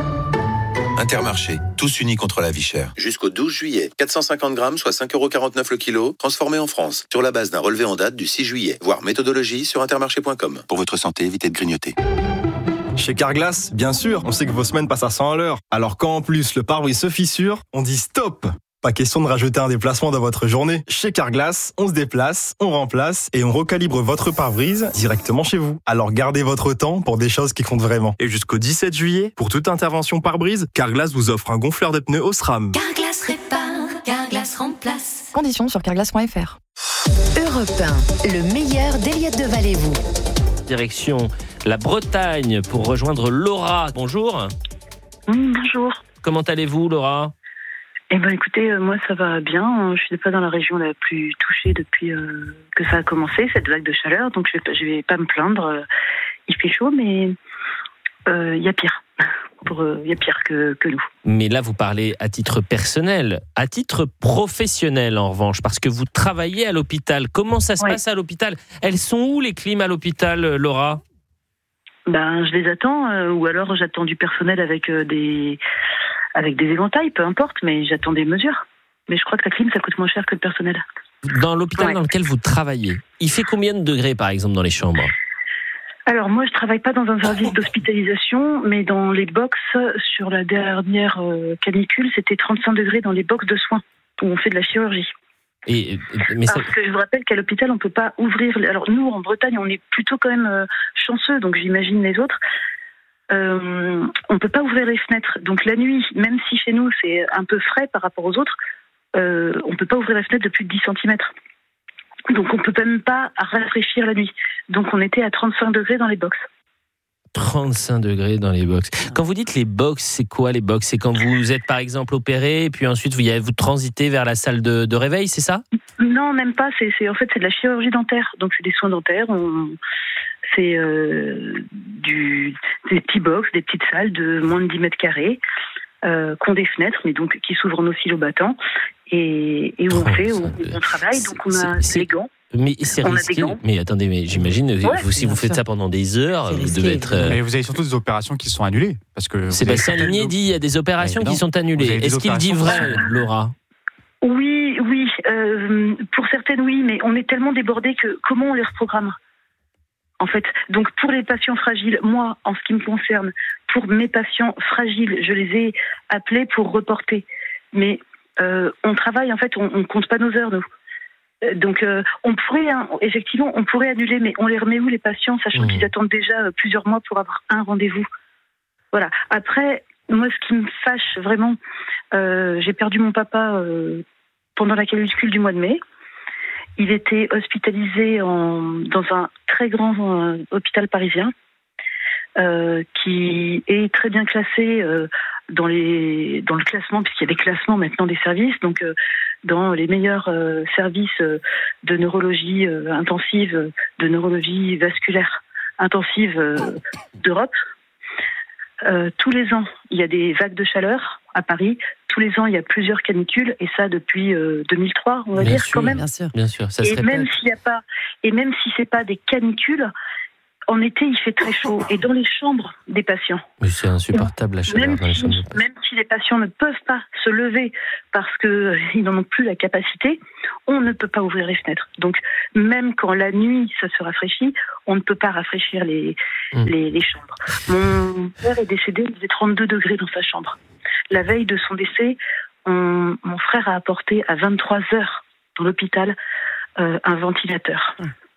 Intermarché, tous unis contre la vie chère. Jusqu'au 12 juillet, 450 grammes, soit 5,49 € le kilo, transformé en France, sur la base d'un relevé en date du 6 juillet. Voir méthodologie sur intermarché.com. Pour votre santé, évitez de grignoter. Chez Carglass, bien sûr, on sait que vos semaines passent à 100 à l'heure. Alors quand en plus le pare-brise se fissure, on dit stop! Pas question de rajouter un déplacement dans votre journée. Chez Carglass, on se déplace, on remplace et on recalibre votre pare-brise directement chez vous. Alors gardez votre temps pour des choses qui comptent vraiment. Et jusqu'au 17 juillet, pour toute intervention pare-brise, Carglass vous offre un gonfleur de pneus Osram. Carglass répare, Carglass remplace. Conditions sur carglass.fr. Europe 1, le meilleur d'Eliott de Valévou. Direction la Bretagne pour rejoindre Laura. Bonjour. Bonjour. Comment allez-vous, Laura ? Eh ben, écoutez, moi ça va bien. Je suis pas dans la région la plus touchée depuis que ça a commencé, cette vague de chaleur. Donc je vais pas me plaindre. Il fait chaud, mais il y a pire. Il y a pire que nous. Mais là, vous parlez à titre personnel, à titre professionnel en revanche, parce que vous travaillez à l'hôpital. Comment ça se passe à l'hôpital ? Elles sont où les clims à l'hôpital, Laura ? Ben, je les attends, ou alors j'attends du personnel avec des éventails, peu importe, mais j'attends des mesures. Mais je crois que la clim, ça coûte moins cher que le personnel. Dans l'hôpital dans lequel vous travaillez, il fait combien de degrés, par exemple, dans les chambres ? Alors, moi, je travaille pas dans un service d'hospitalisation, mais dans les box, sur la dernière canicule, c'était 35 degrés dans les box de soins, où on fait de la chirurgie. Parce que je vous rappelle qu'à l'hôpital, on peut pas ouvrir... Alors, nous, en Bretagne, on est plutôt quand même chanceux, donc j'imagine les autres. On peut pas ouvrir les fenêtres. Donc la nuit, même si chez nous c'est un peu frais par rapport aux autres, on peut pas ouvrir la fenêtre de plus de 10 cm. Donc on peut même pas rafraîchir la nuit. Donc on était à 35 degrés dans les box. 35 degrés dans les box. Quand vous dites les box, c'est quoi les box ? C'est quand vous êtes par exemple opéré et puis ensuite vous transitez vers la salle de réveil, c'est ça ? Non, même pas. C'est de la chirurgie dentaire. Donc c'est des soins dentaires. C'est des petits box, des petites salles de moins de 10 mètres carrés qui ont des fenêtres, mais donc qui s'ouvrent en oscillobattant et où on travaille. Donc on a des gants. Mais c'est risqué. Mais attendez, mais j'imagine, si vous faites ça pendant des heures, vous devez être. Mais vous avez surtout des opérations qui sont annulées, parce que. Sébastien Ligné dit il y a des opérations qui sont annulées. Est-ce qu'il dit vrai, Laura ? Oui. Pour certaines, oui, mais on est tellement débordés que comment on les reprogramme ? En fait, donc pour les patients fragiles, moi, en ce qui me concerne, pour mes patients fragiles, je les ai appelés pour reporter. Mais on travaille, en fait, on compte pas nos heures, nous. Donc, on pourrait, effectivement, on pourrait annuler, mais on les remet où les patients, sachant qu'ils attendent déjà plusieurs mois pour avoir un rendez-vous. Voilà. Après, moi, ce qui me fâche vraiment, j'ai perdu mon papa pendant la canicule du mois de mai. Il était hospitalisé dans un très grand hôpital parisien, qui est très bien classé dans le classement, puisqu'il y a des classements maintenant des services, donc dans les meilleurs services de neurologie intensive, de neurologie vasculaire intensive d'Europe. Tous les ans, il y a des vagues de chaleur à Paris. Tous les ans, il y a plusieurs canicules, et ça depuis 2003, on va dire quand même. Bien sûr, ça se répète. Même si c'est pas des canicules, en été, il fait très chaud. Et dans les chambres des patients... Mais c'est insupportable, la chaleur dans les chambres des patients. Même si les patients ne peuvent pas se lever parce qu'ils n'en ont plus la capacité, on ne peut pas ouvrir les fenêtres. Donc, même quand la nuit, ça se rafraîchit, on ne peut pas rafraîchir les chambres. Mon père est décédé, il faisait 32 degrés dans sa chambre. La veille de son décès, mon frère a apporté à 23 heures dans l'hôpital un ventilateur.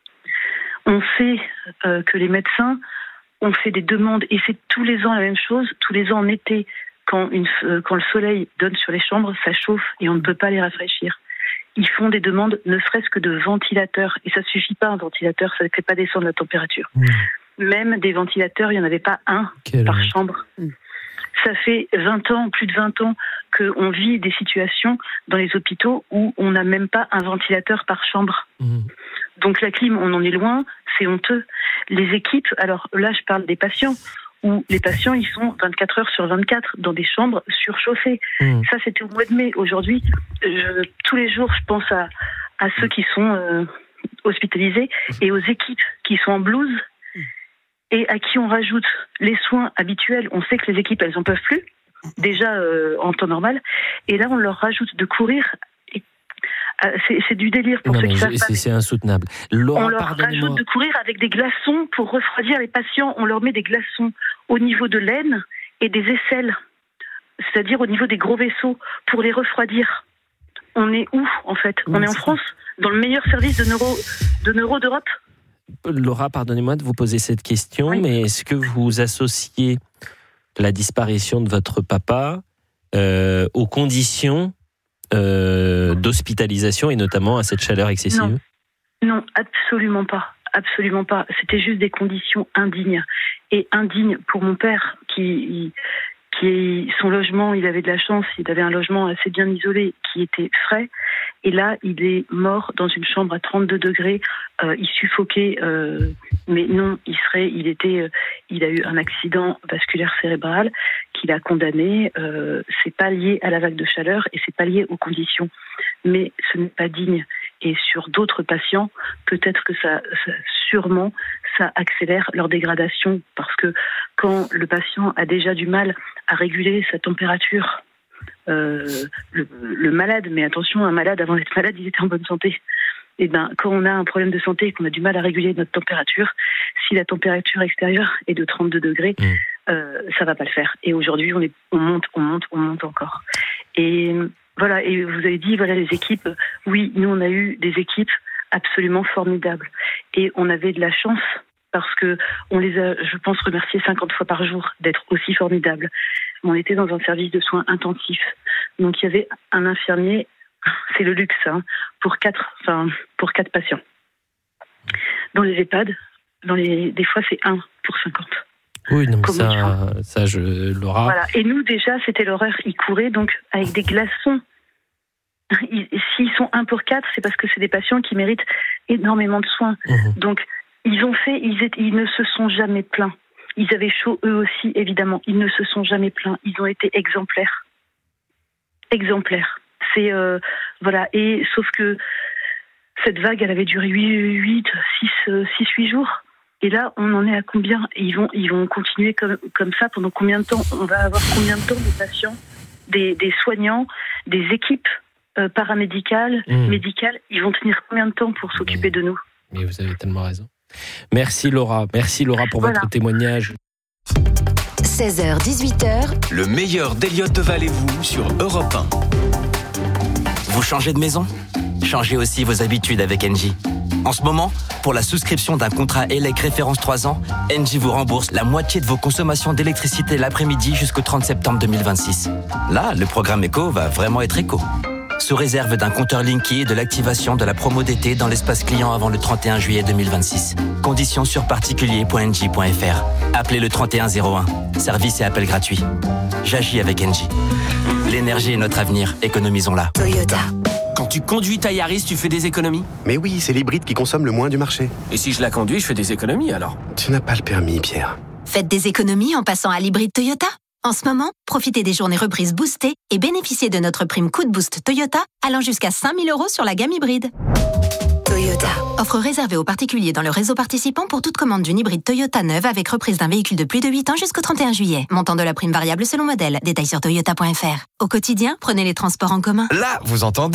On sait que les médecins ont fait des demandes, et c'est tous les ans la même chose. Tous les ans en été, quand le soleil donne sur les chambres, ça chauffe et on ne peut pas les rafraîchir. Ils font des demandes, ne serait-ce que de ventilateurs. Et ça ne suffit pas, un ventilateur, ça ne fait pas descendre la température. Même des ventilateurs, il n'y en avait pas un par chambre. Ça fait 20 ans, plus de 20 ans, qu'on vit des situations dans les hôpitaux où on n'a même pas un ventilateur par chambre. Donc la clim, on en est loin, c'est honteux. Les équipes, alors là je parle des patients, où les patients ils sont 24 heures sur 24 dans des chambres surchauffées. Ça c'était au mois de mai. Aujourd'hui, tous les jours je pense à ceux qui sont hospitalisés et aux équipes qui sont en blouse et à qui on rajoute les soins habituels. On sait que les équipes elles en peuvent plus, déjà en temps normal, et là on leur rajoute de courir. C'est du délire pour ceux qui savent pas. C'est insoutenable. Laura, on leur rajoute de courir avec des glaçons pour refroidir les patients. On leur met des glaçons au niveau de l'aine et des aisselles, c'est-à-dire au niveau des gros vaisseaux, pour les refroidir. On est où, en fait ? On est en France, dans le meilleur service de neuro d'Europe ? Laura, pardonnez-moi de vous poser cette question, mais est-ce que vous associez la disparition de votre papa aux conditions d'hospitalisation et notamment à cette chaleur excessive ? Non, absolument pas. Absolument pas. C'était juste des conditions indignes. Et indignes pour mon père qui son logement, il avait de la chance, il avait un logement assez bien isolé qui était frais. Et là, il est mort dans une chambre à 32 degrés. Il suffoquait, mais non, il a eu un accident vasculaire cérébral qui l'a condamné. C'est pas lié à la vague de chaleur et c'est pas lié aux conditions. Mais ce n'est pas digne. Et sur d'autres patients, peut-être que ça accélère leur dégradation, parce que quand le patient a déjà du mal à réguler sa température, le malade, mais attention, un malade avant d'être malade, il était en bonne santé. Et quand on a un problème de santé et qu'on a du mal à réguler notre température, si la température extérieure est de 32 degrés, ça va pas le faire. Et aujourd'hui, on monte encore. Et voilà. Et vous avez dit, voilà, les équipes. Oui, nous on a eu des équipes absolument formidables. Et on avait de la chance parce que on les a, je pense, remerciés 50 fois par jour d'être aussi formidables. On était dans un service de soins intensifs. Donc il y avait un infirmier, c'est le luxe, pour 4 patients. Dans les EHPAD, des fois c'est 1 pour 50. Oui, non, ça, Laura. Voilà. Et nous, déjà, c'était l'horreur. Ils couraient donc avec des glaçons. S'ils sont 1 pour 4, c'est parce que c'est des patients qui méritent énormément de soins. Donc, ils ne se sont jamais plaints. Ils avaient chaud eux aussi, évidemment. Ils ne se sont jamais plaints. Ils ont été exemplaires. C'est, voilà. Et sauf que cette vague, elle avait duré 8 jours. Et là, on en est à combien ? Ils vont continuer comme ça pendant combien de temps ? On va avoir combien de temps des patients, des soignants, des équipes paramédicales, médicales ? Ils vont tenir combien de temps pour s'occuper de nous ? Mais vous avez tellement raison. Merci Laura pour votre témoignage. 16h, 18h. Le meilleur d'Eliott Deval et vous sur Europe 1. Vous changez de maison ? Changez aussi vos habitudes avec Engie. En ce moment, pour la souscription d'un contrat ELEC référence 3 ans, Engie vous rembourse la moitié de vos consommations d'électricité l'après-midi jusqu'au 30 septembre 2026. Là, le programme éco va vraiment être éco. Sous réserve d'un compteur Linky et de l'activation de la promo d'été dans l'espace client avant le 31 juillet 2026. Conditions sur particulier.engie.fr. Appelez le 3101. Service et appel gratuit. J'agis avec Engie. L'énergie est notre avenir. Économisons-la. Toyota. Quand tu conduis ta Yaris, tu fais des économies? Mais oui, c'est l'hybride qui consomme le moins du marché. Et si je la conduis, je fais des économies alors? Tu n'as pas le permis, Pierre. Faites des économies en passant à l'hybride Toyota. En ce moment, profitez des journées reprises boostées et bénéficiez de notre prime coup de boost Toyota allant jusqu'à 5 000 € sur la gamme hybride. Toyota. Offre réservée aux particuliers dans le réseau participant pour toute commande d'une hybride Toyota neuve avec reprise d'un véhicule de plus de 8 ans jusqu'au 31 juillet. Montant de la prime variable selon modèle. Détails sur toyota.fr. Au quotidien, prenez les transports en commun. Là, vous entendez ?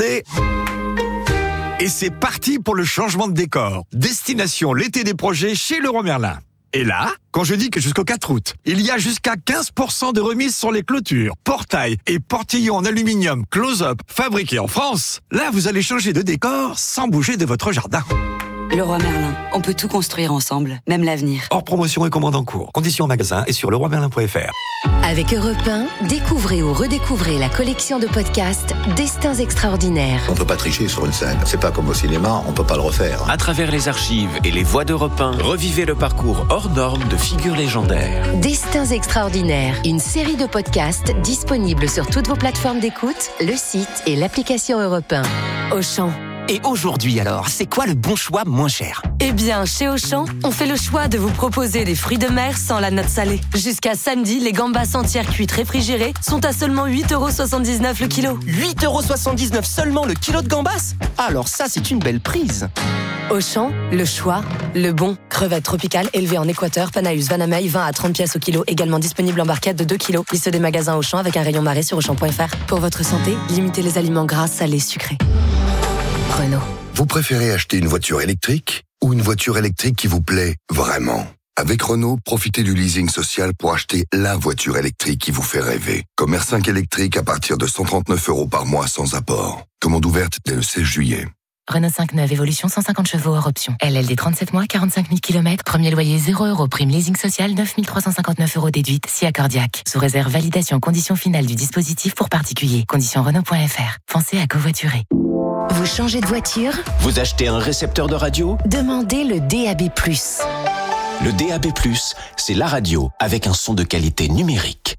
Et c'est parti pour le changement de décor. Destination l'été des projets chez Leroy Merlin. Et là, quand je dis que jusqu'au 4 août, il y a jusqu'à 15% de remise sur les clôtures, portails et portillons en aluminium close-up fabriqués en France, là vous allez changer de décor sans bouger de votre jardin. Leroy Merlin, on peut tout construire ensemble, même l'avenir. Hors promotion et commande en cours. Conditions en magasin et sur leroymerlin.fr. Avec Europe 1, découvrez ou redécouvrez la collection de podcasts Destins extraordinaires. On peut pas tricher sur une scène. C'est pas comme au cinéma, on peut pas le refaire. À travers les archives et les voix d'Europe 1, revivez le parcours hors norme de figures légendaires. Destins extraordinaires, une série de podcasts disponibles sur toutes vos plateformes d'écoute, le site et l'application Europe 1. Auchan. Et aujourd'hui alors, c'est quoi le bon choix moins cher? Eh bien, chez Auchan, on fait le choix de vous proposer des fruits de mer sans la note salée. Jusqu'à samedi, les gambas entières cuites réfrigérées sont à seulement 8,79 € le kilo. 8,79 € seulement le kilo de gambas? Alors ça, c'est une belle prise. Auchan, le choix, le bon. Crevettes tropicales élevées en Équateur, Panaus, Vanamaï, 20 à 30 pièces au kilo, également disponible en barquette de 2 kilos. Liste des magasins Auchan avec un rayon marée sur Auchan.fr. Pour votre santé, limitez les aliments gras, salés, sucrés. Renault. Vous préférez acheter une voiture électrique ou une voiture électrique qui vous plaît vraiment? Avec Renault, profitez du leasing social pour acheter la voiture électrique qui vous fait rêver. Comme R5 électrique à partir de 139 € par mois sans apport. Commande ouverte dès le 16 juillet. Renault 5 neuve, évolution 150 chevaux hors option. LLD 37 mois, 45 000 km, premier loyer 0 €, prime leasing social 9 359 € déduite, si accordiaque. Sous réserve validation conditions finales du dispositif pour particuliers. Conditions Renault.fr. Pensez à covoiturer. Vous changez de voiture? Vous achetez un récepteur de radio? Demandez le DAB+. Le DAB+, c'est la radio avec un son de qualité numérique.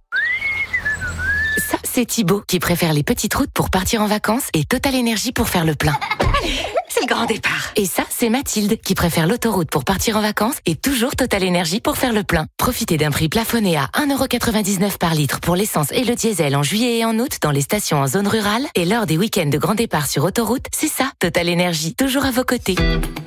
Ça, c'est Thibaut qui préfère les petites routes pour partir en vacances et Total Énergie pour faire le plein. C'est le grand départ. Et ça, c'est Mathilde qui préfère l'autoroute pour partir en vacances et toujours Total Énergie pour faire le plein. Profitez d'un prix plafonné à 1,99 € par litre pour l'essence et le diesel en juillet et en août dans les stations en zone rurale et lors des week-ends de grand départ sur autoroute. C'est ça, Total Énergie, toujours à vos côtés.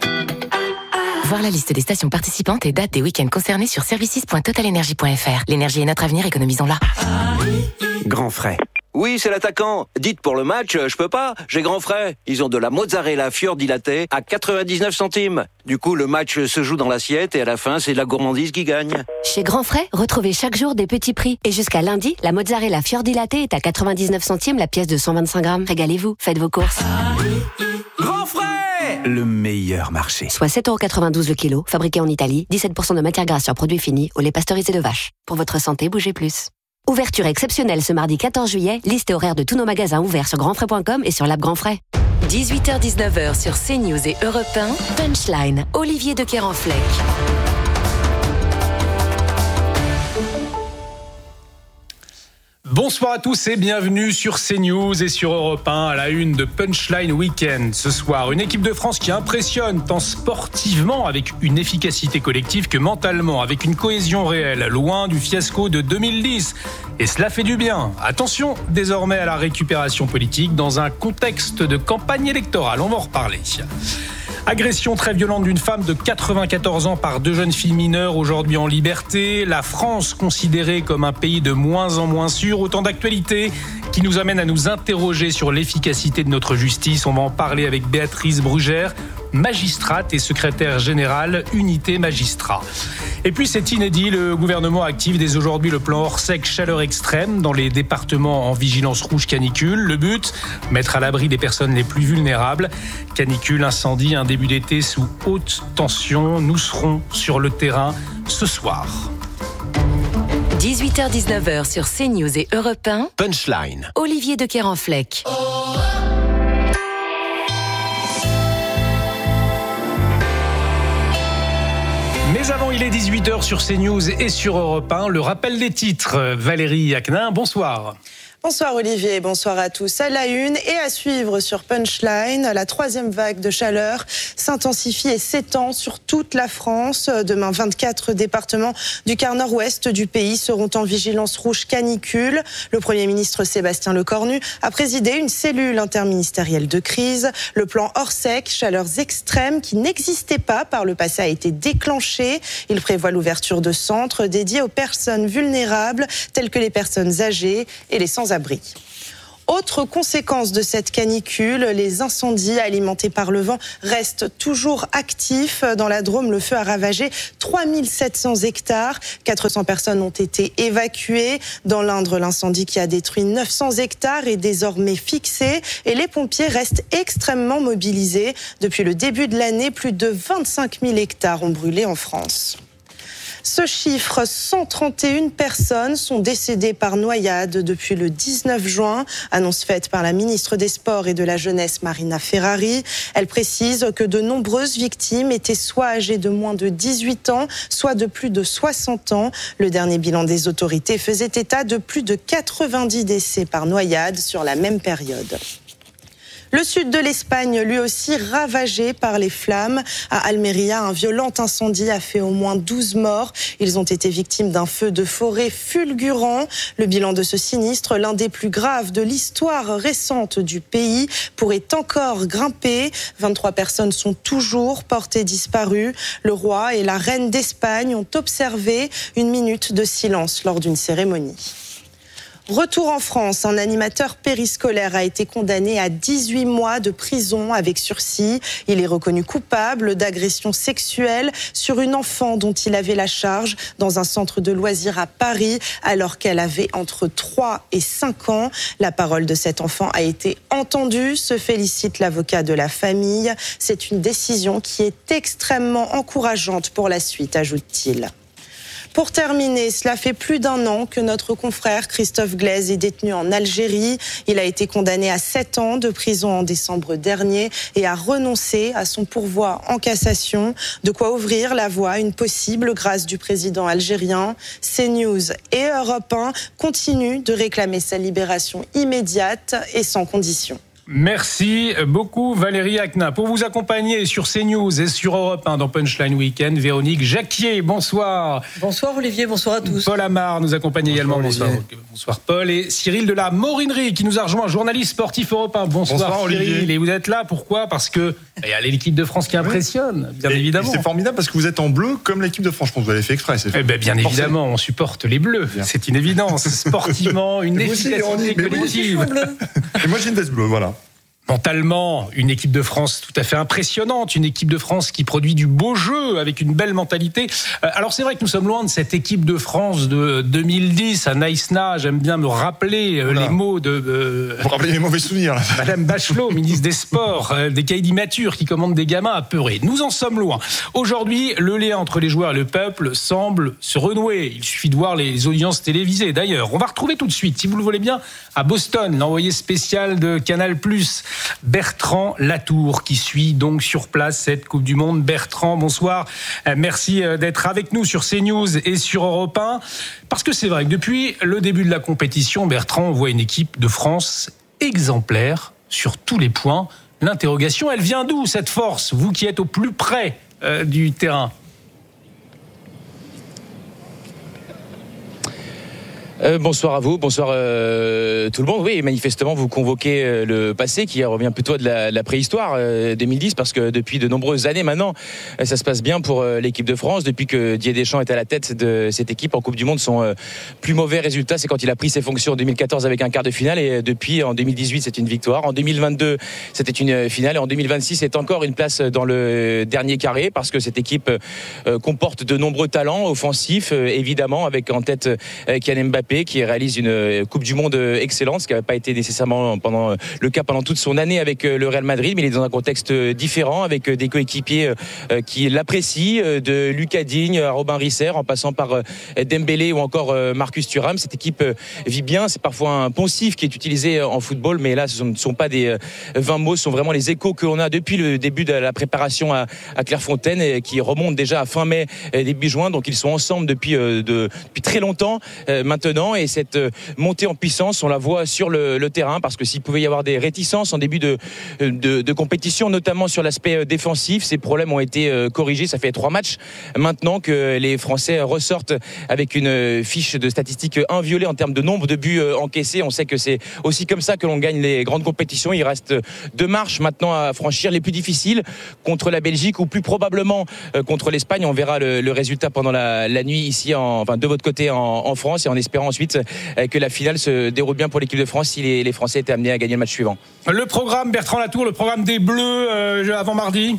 Voir la liste des stations participantes et dates des week-ends concernés sur services.totalenergie.fr. L'énergie est notre avenir, économisons-la. Grand frais. Oui, c'est l'attaquant. Dites pour le match, je peux pas, j'ai grand frais. Ils ont de la mozzarella fiordilatée à 99 centimes. Du coup, le match se joue dans l'assiette et à la fin, c'est la gourmandise qui gagne. Chez Grand Frais, retrouvez chaque jour des petits prix. Et jusqu'à lundi, la mozzarella fiordilatée est à 99 centimes la pièce de 125 grammes. Régalez-vous, faites vos courses. Grand frais, le meilleur marché. Soit 7,92 € le kilo, fabriqué en Italie, 17% de matière grasse sur produits finis, au lait pasteurisé de vache. Pour votre santé, bougez plus. Ouverture exceptionnelle ce mardi 14 juillet, liste et horaire de tous nos magasins ouverts sur grandfrais.com et sur l'app Grand Frais. 18h-19h sur CNews et Europe 1, Punchline, Olivier de Kerenfleck. Bonsoir à tous et bienvenue sur CNews et sur Europe 1 à la une de Punchline Weekend. Ce soir, une équipe de France qui impressionne tant sportivement avec une efficacité collective que mentalement, avec une cohésion réelle, loin du fiasco de 2010. Et cela fait du bien. Attention désormais à la récupération politique dans un contexte de campagne électorale. On va en reparler. Agression très violente d'une femme de 94 ans par 2 jeunes filles mineures aujourd'hui en liberté. La France considérée comme un pays de moins en moins sûr. Autant d'actualités qui nous amènent à nous interroger sur l'efficacité de notre justice. On va en parler avec Béatrice Brugère, magistrate et secrétaire général Unité Magistrat. Et puis c'est inédit, le gouvernement active dès aujourd'hui le plan Orsec chaleur extrême dans les départements en vigilance rouge canicule. Le but, mettre à l'abri des personnes les plus vulnérables. Canicule, incendie, un début d'été sous haute tension. Nous serons sur le terrain ce soir. 18h-19h sur CNews et Europe 1. Punchline. Olivier de Kerenfleck. Mais avant, il est 18h sur CNews et sur Europe 1. Le rappel des titres. Valérie Acquenin, bonsoir. Bonsoir Olivier, bonsoir à tous. À la une et à suivre sur Punchline, la troisième vague de chaleur s'intensifie et s'étend sur toute la France. Demain, 24 départements du quart nord-ouest du pays seront en vigilance rouge canicule. Le Premier ministre Sébastien Lecornu a présidé une cellule interministérielle de crise. Le plan Orsec, chaleurs extrêmes qui n'existait pas par le passé, a été déclenché. Il prévoit l'ouverture de centres dédiés aux personnes vulnérables, telles que les personnes âgées et les sans-abri. Autre conséquence de cette canicule, les incendies alimentés par le vent restent toujours actifs. Dans la Drôme, le feu a ravagé 3700 hectares. 400 personnes ont été évacuées. Dans l'Indre, l'incendie qui a détruit 900 hectares est désormais fixé et les pompiers restent extrêmement mobilisés. Depuis le début de l'année, plus de 25 000 hectares ont brûlé en France. Ce chiffre, 131 personnes sont décédées par noyade depuis le 19 juin, annonce faite par la ministre des Sports et de la Jeunesse, Marina Ferrari. Elle précise que de nombreuses victimes étaient soit âgées de moins de 18 ans, soit de plus de 60 ans. Le dernier bilan des autorités faisait état de plus de 90 décès par noyade sur la même période. Le sud de l'Espagne, lui aussi ravagé par les flammes. À Almeria, un violent incendie a fait au moins 12 morts. Ils ont été victimes d'un feu de forêt fulgurant. Le bilan de ce sinistre, l'un des plus graves de l'histoire récente du pays, pourrait encore grimper. 23 personnes sont toujours portées disparues. Le roi et la reine d'Espagne ont observé une minute de silence lors d'une cérémonie. Retour en France, un animateur périscolaire a été condamné à 18 mois de prison avec sursis. Il est reconnu coupable d'agression sexuelle sur une enfant dont il avait la charge dans un centre de loisirs à Paris alors qu'elle avait entre 3 et 5 ans. La parole de cet enfant a été entendue, se félicite l'avocat de la famille. C'est une décision qui est extrêmement encourageante pour la suite, ajoute-t-il. Pour terminer, cela fait plus d'un an que notre confrère Christophe Glaise est détenu en Algérie. Il a été condamné à 7 ans de prison en décembre dernier et a renoncé à son pourvoi en cassation. De quoi ouvrir la voie à une possible grâce du président algérien. CNews et Europe 1 continuent de réclamer sa libération immédiate et sans condition. Merci beaucoup Valérie Acquenin. Pour vous accompagner sur CNews et sur Europe 1 dans Punchline Weekend, Véronique Jacquier, bonsoir. Bonsoir Olivier, bonsoir à tous. Paul Amar nous accompagne également. Bonsoir, bonsoir Paul. Et Cyril de la Morinerie qui nous a rejoint, journaliste sportif Europe 1. Bonsoir Cyril. Olivier. Et vous êtes là, pourquoi ? Parce que il y a l'équipe de France qui impressionne, bien évidemment. Et c'est formidable parce que vous êtes en bleu comme l'équipe de France. Vous avez fait exprès. Bien évidemment, on supporte les bleus. Bien. C'est une évidence. Sportivement, une efficacité collective. Et moi j'ai une veste bleue, voilà. Mentalement, une équipe de France tout à fait impressionnante, une équipe de France qui produit du beau jeu avec une belle mentalité. Alors c'est vrai que nous sommes loin de cette équipe de France de 2010 à Naïsna. J'aime bien me rappeler les mots de... Vous rappelez les mauvais souvenirs là. Madame Bachelot, ministre des Sports, des caïds immatures qui commandent des gamins apeurés. Nous en sommes loin. Aujourd'hui, le lien entre les joueurs et le peuple semble se renouer. Il suffit de voir les audiences télévisées. D'ailleurs, on va retrouver tout de suite, si vous le voulez bien, à Boston, l'envoyé spécial de Canal+, Bertrand Latour, qui suit donc sur place cette Coupe du Monde. Bertrand, bonsoir. Merci d'être avec nous sur CNews et sur Europe 1. Parce que c'est vrai que depuis le début de la compétition, Bertrand, on voit une équipe de France exemplaire sur tous les points. L'interrogation, elle vient d'où cette force, vous qui êtes au plus près du terrain ? Bonsoir à vous, bonsoir tout le monde. Oui, manifestement, vous convoquez le passé qui revient plutôt de la préhistoire 2010, parce que depuis de nombreuses années maintenant, ça se passe bien pour l'équipe de France. Depuis que Didier Deschamps est à la tête de cette équipe en Coupe du Monde, son plus mauvais résultat, c'est quand il a pris ses fonctions en 2014 avec un quart de finale, et depuis en 2018, c'est une victoire. En 2022, c'était une finale, et en 2026, c'est encore une place dans le dernier carré, parce que cette équipe comporte de nombreux talents offensifs, évidemment, avec en tête Kylian Mbappé, qui réalise une Coupe du Monde excellente, ce qui n'avait pas été nécessairement le cas pendant toute son année avec le Real Madrid, mais il est dans un contexte différent, avec des coéquipiers qui l'apprécient, de Lucas Digne à Robin Risser, en passant par Dembélé ou encore Marcus Thuram. Cette équipe vit bien. C'est parfois un poncif qui est utilisé en football, mais là, ce ne sont pas des 20 mots, ce sont vraiment les échos qu'on a depuis le début de la préparation à Clairefontaine, et qui remontent déjà à fin mai, début juin. Donc ils sont ensemble depuis très longtemps maintenant, et cette montée en puissance, on la voit sur le terrain, parce que s'il pouvait y avoir des réticences en début de compétition, notamment sur l'aspect défensif, ces problèmes ont été corrigés. Ça fait 3 matchs maintenant que les Français ressortent avec une fiche de statistiques inviolée en termes de nombre de buts encaissés. On sait que c'est aussi comme ça que l'on gagne les grandes compétitions. Il reste 2 marches maintenant à franchir, les plus difficiles, contre la Belgique ou plus probablement contre l'Espagne. On verra le résultat pendant la nuit ici, de votre côté en France, et en espérant ensuite que la finale se déroule bien pour l'équipe de France si les Français étaient amenés à gagner le match suivant. Le programme, Bertrand Latour, le programme des Bleus avant mardi.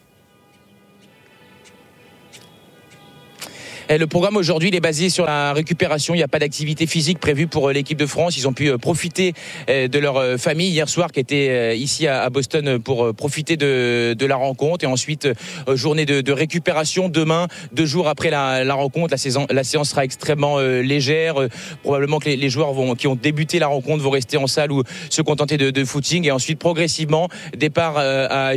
Le programme aujourd'hui, il est basé sur la récupération. Il n'y a pas d'activité physique prévue pour l'équipe de France. Ils ont pu profiter de leur famille hier soir, qui était ici à Boston, pour profiter de la rencontre. Et ensuite, journée de récupération demain, 2 jours après la rencontre. La séance sera extrêmement légère. Probablement que les joueurs qui ont débuté la rencontre vont rester en salle ou se contenter de footing. Et ensuite, progressivement, départ à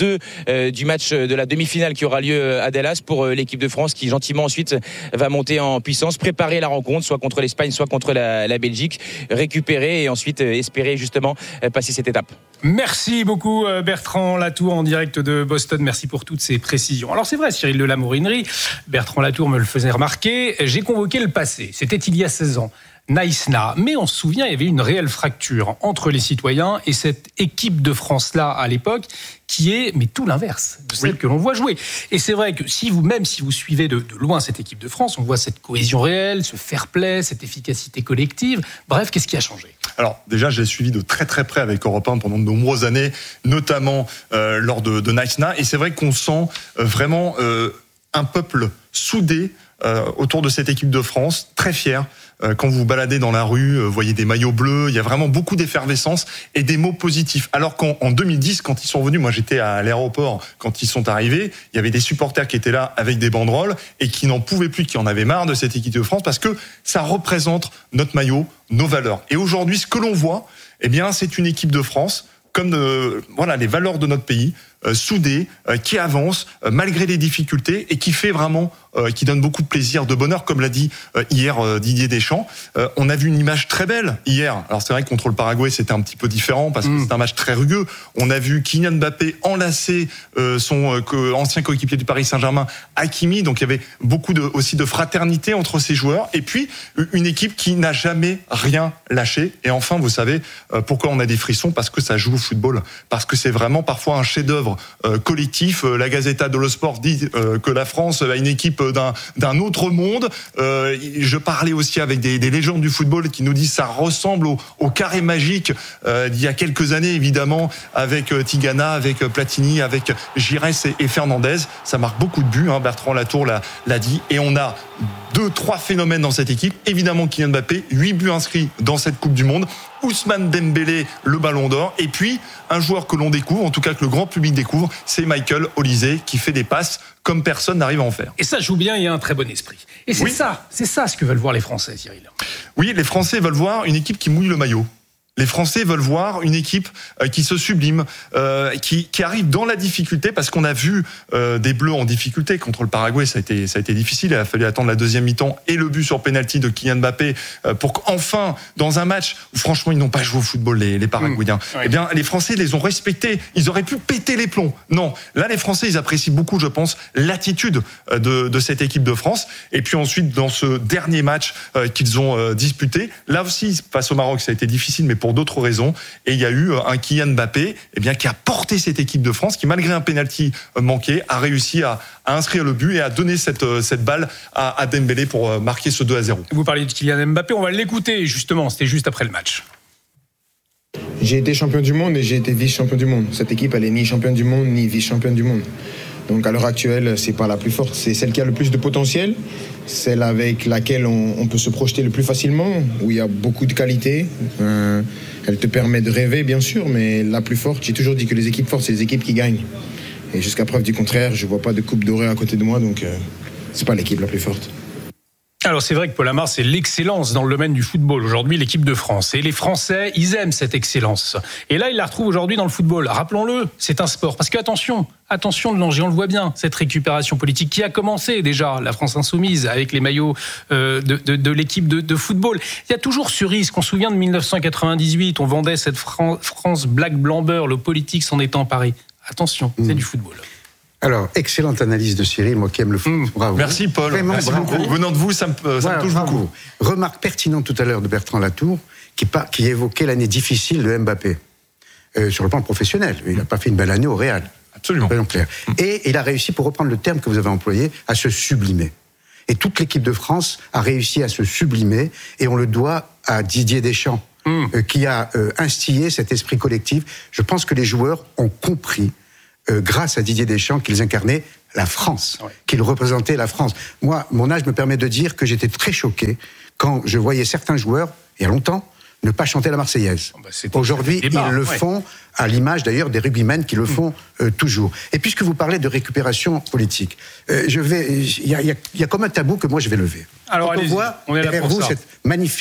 J-2 du match de la demi-finale qui aura lieu à Dallas pour l'équipe de France, qui gentiment ensuite va monter en puissance, préparer la rencontre, soit contre l'Espagne, soit contre la Belgique, récupérer et ensuite espérer justement passer cette étape. Merci beaucoup Bertrand Latour en direct de Boston. Merci pour toutes ces précisions. Alors c'est vrai, Cyril de la Morinerie, Bertrand Latour me le faisait remarquer, j'ai convoqué le passé. C'était il y a 16 ans. Naïsna. Mais on se souvient, il y avait une réelle fracture entre les citoyens et cette équipe de France-là à l'époque, qui est tout l'inverse de celle que l'on voit jouer. Et c'est vrai que si vous suivez de loin cette équipe de France, on voit cette cohésion réelle, ce fair play, cette efficacité collective. Bref, qu'est-ce qui a changé ? Alors déjà, j'ai suivi de très très près avec Europe 1 pendant de nombreuses années, notamment lors de Naïsna. Et c'est vrai qu'on sent vraiment un peuple soudé autour de cette équipe de France, très fier. Quand vous vous baladez dans la rue, voyez des maillots bleus, il y a vraiment beaucoup d'effervescence et des mots positifs. Alors qu'en 2010, quand ils sont venus, moi j'étais à l'aéroport quand ils sont arrivés, il y avait des supporters qui étaient là avec des banderoles et qui n'en pouvaient plus, qui en avaient marre de cette équipe de France, parce que ça représente notre maillot, nos valeurs. Et aujourd'hui, ce que l'on voit, c'est une équipe de France comme les valeurs de notre pays, soudée, qui avance malgré les difficultés et qui fait vraiment, qui donne beaucoup de plaisir, de bonheur, comme l'a dit hier Didier Deschamps. On a vu une image très belle hier. Alors c'est vrai que contre le Paraguay c'était un petit peu différent parce que c'est un match très rugueux. On a vu Kylian Mbappé enlacer son ancien coéquipier du Paris Saint-Germain, Hakimi. Donc il y avait beaucoup aussi de fraternité entre ces joueurs. Et puis une équipe qui n'a jamais rien lâché. Et enfin, vous savez pourquoi on a des frissons ? Parce que ça joue au football. Parce que c'est vraiment parfois un chef-d'œuvre collectif. La Gazzetta dello Sport dit que la France a une équipe d'un autre monde. Je parlais aussi avec des légendes du football qui nous disent que ça ressemble au carré magique d'il y a quelques années, évidemment, avec Tigana, avec Platini, avec Giresse et Fernandez. Ça marque beaucoup de buts, Bertrand Latour l'a dit. Et on a 2-3 phénomènes dans cette équipe. Évidemment, Kylian Mbappé, 8 buts inscrits dans cette Coupe du Monde. Ousmane Dembélé, le Ballon d'Or. Et puis, un joueur que l'on découvre, en tout cas que le grand public découvre, c'est Michael Olise, qui fait des passes comme personne n'arrive à en faire. Et ça joue bien, il y a un très bon esprit. Et c'est ça ce que veulent voir les Français, Cyril. Oui, les Français veulent voir une équipe qui mouille le maillot. Les Français veulent voir une équipe qui se sublime, qui arrive dans la difficulté, parce qu'on a vu des Bleus en difficulté contre le Paraguay. Ça a été difficile. Il a fallu attendre la deuxième mi-temps et le but sur pénalty de Kylian Mbappé pour qu'enfin, dans un match où franchement ils n'ont pas joué au football, les Paraguayens, eh bien les Français les ont respectés. Ils auraient pu péter les plombs. Non, là les Français ils apprécient beaucoup, je pense, l'attitude de cette équipe de France. Et puis ensuite dans ce dernier match qu'ils ont disputé, là aussi face au Maroc ça a été difficile, mais pour d'autres raisons. Et il y a eu un Kylian Mbappé qui a porté cette équipe de France, qui malgré un penalty manqué a réussi à inscrire le but et à donner cette balle à Dembélé pour marquer ce 2-0. Vous parlez de Kylian Mbappé, on va l'écouter justement, c'était juste après le match. J'ai été champion du monde et j'ai été vice-champion du monde. Cette équipe, elle est ni championne du monde, ni vice-championne du monde. Donc à l'heure actuelle, c'est pas la plus forte. C'est celle qui a le plus de potentiel, celle avec laquelle on peut se projeter le plus facilement, où il y a beaucoup de qualité. Elle te permet de rêver, bien sûr, mais la plus forte, j'ai toujours dit que les équipes fortes, c'est les équipes qui gagnent. Et jusqu'à preuve du contraire, je vois pas de coupe dorée à côté de moi, donc c'est pas l'équipe la plus forte. Alors c'est vrai que Paul Amar, c'est l'excellence dans le domaine du football. Aujourd'hui, l'équipe de France. Et les Français, ils aiment cette excellence. Et là, ils la retrouvent aujourd'hui dans le football. Rappelons-le, c'est un sport. Parce que attention le danger, on le voit bien, cette récupération politique qui a commencé déjà, la France insoumise, avec les maillots de l'équipe de football. Il y a toujours ce risque. On se souvient de 1998, on vendait cette France black blanc-beurre, le politique s'en est emparé. Attention, c'est du football. Alors, excellente analyse de Cyril, moi qui aime le foot. Bravo. Merci Paul, vraiment, merci beaucoup. Venant de vous, ça me touche beaucoup. Remarque pertinente tout à l'heure de Bertrand Latour, qui évoquait l'année difficile de Mbappé, sur le plan professionnel. Il n'a pas fait une belle année au Real. Absolument. Clair. Et il a réussi, pour reprendre le terme que vous avez employé, à se sublimer. Et toute l'équipe de France a réussi à se sublimer, et on le doit à Didier Deschamps, qui a instillé cet esprit collectif. Je pense que les joueurs ont compris, grâce à Didier Deschamps, qu'ils incarnaient la France, qu'ils représentaient la France. Moi, mon âge me permet de dire que j'étais très choqué quand je voyais certains joueurs, il y a longtemps, ne pas chanter la Marseillaise. Aujourd'hui, ils le font, à l'image d'ailleurs des rugbymen qui le font toujours. Et puisque vous parlez de récupération politique, il y a comme un tabou que moi je vais lever. Alors, on voit on est là derrière pour vous ça. cette magnifique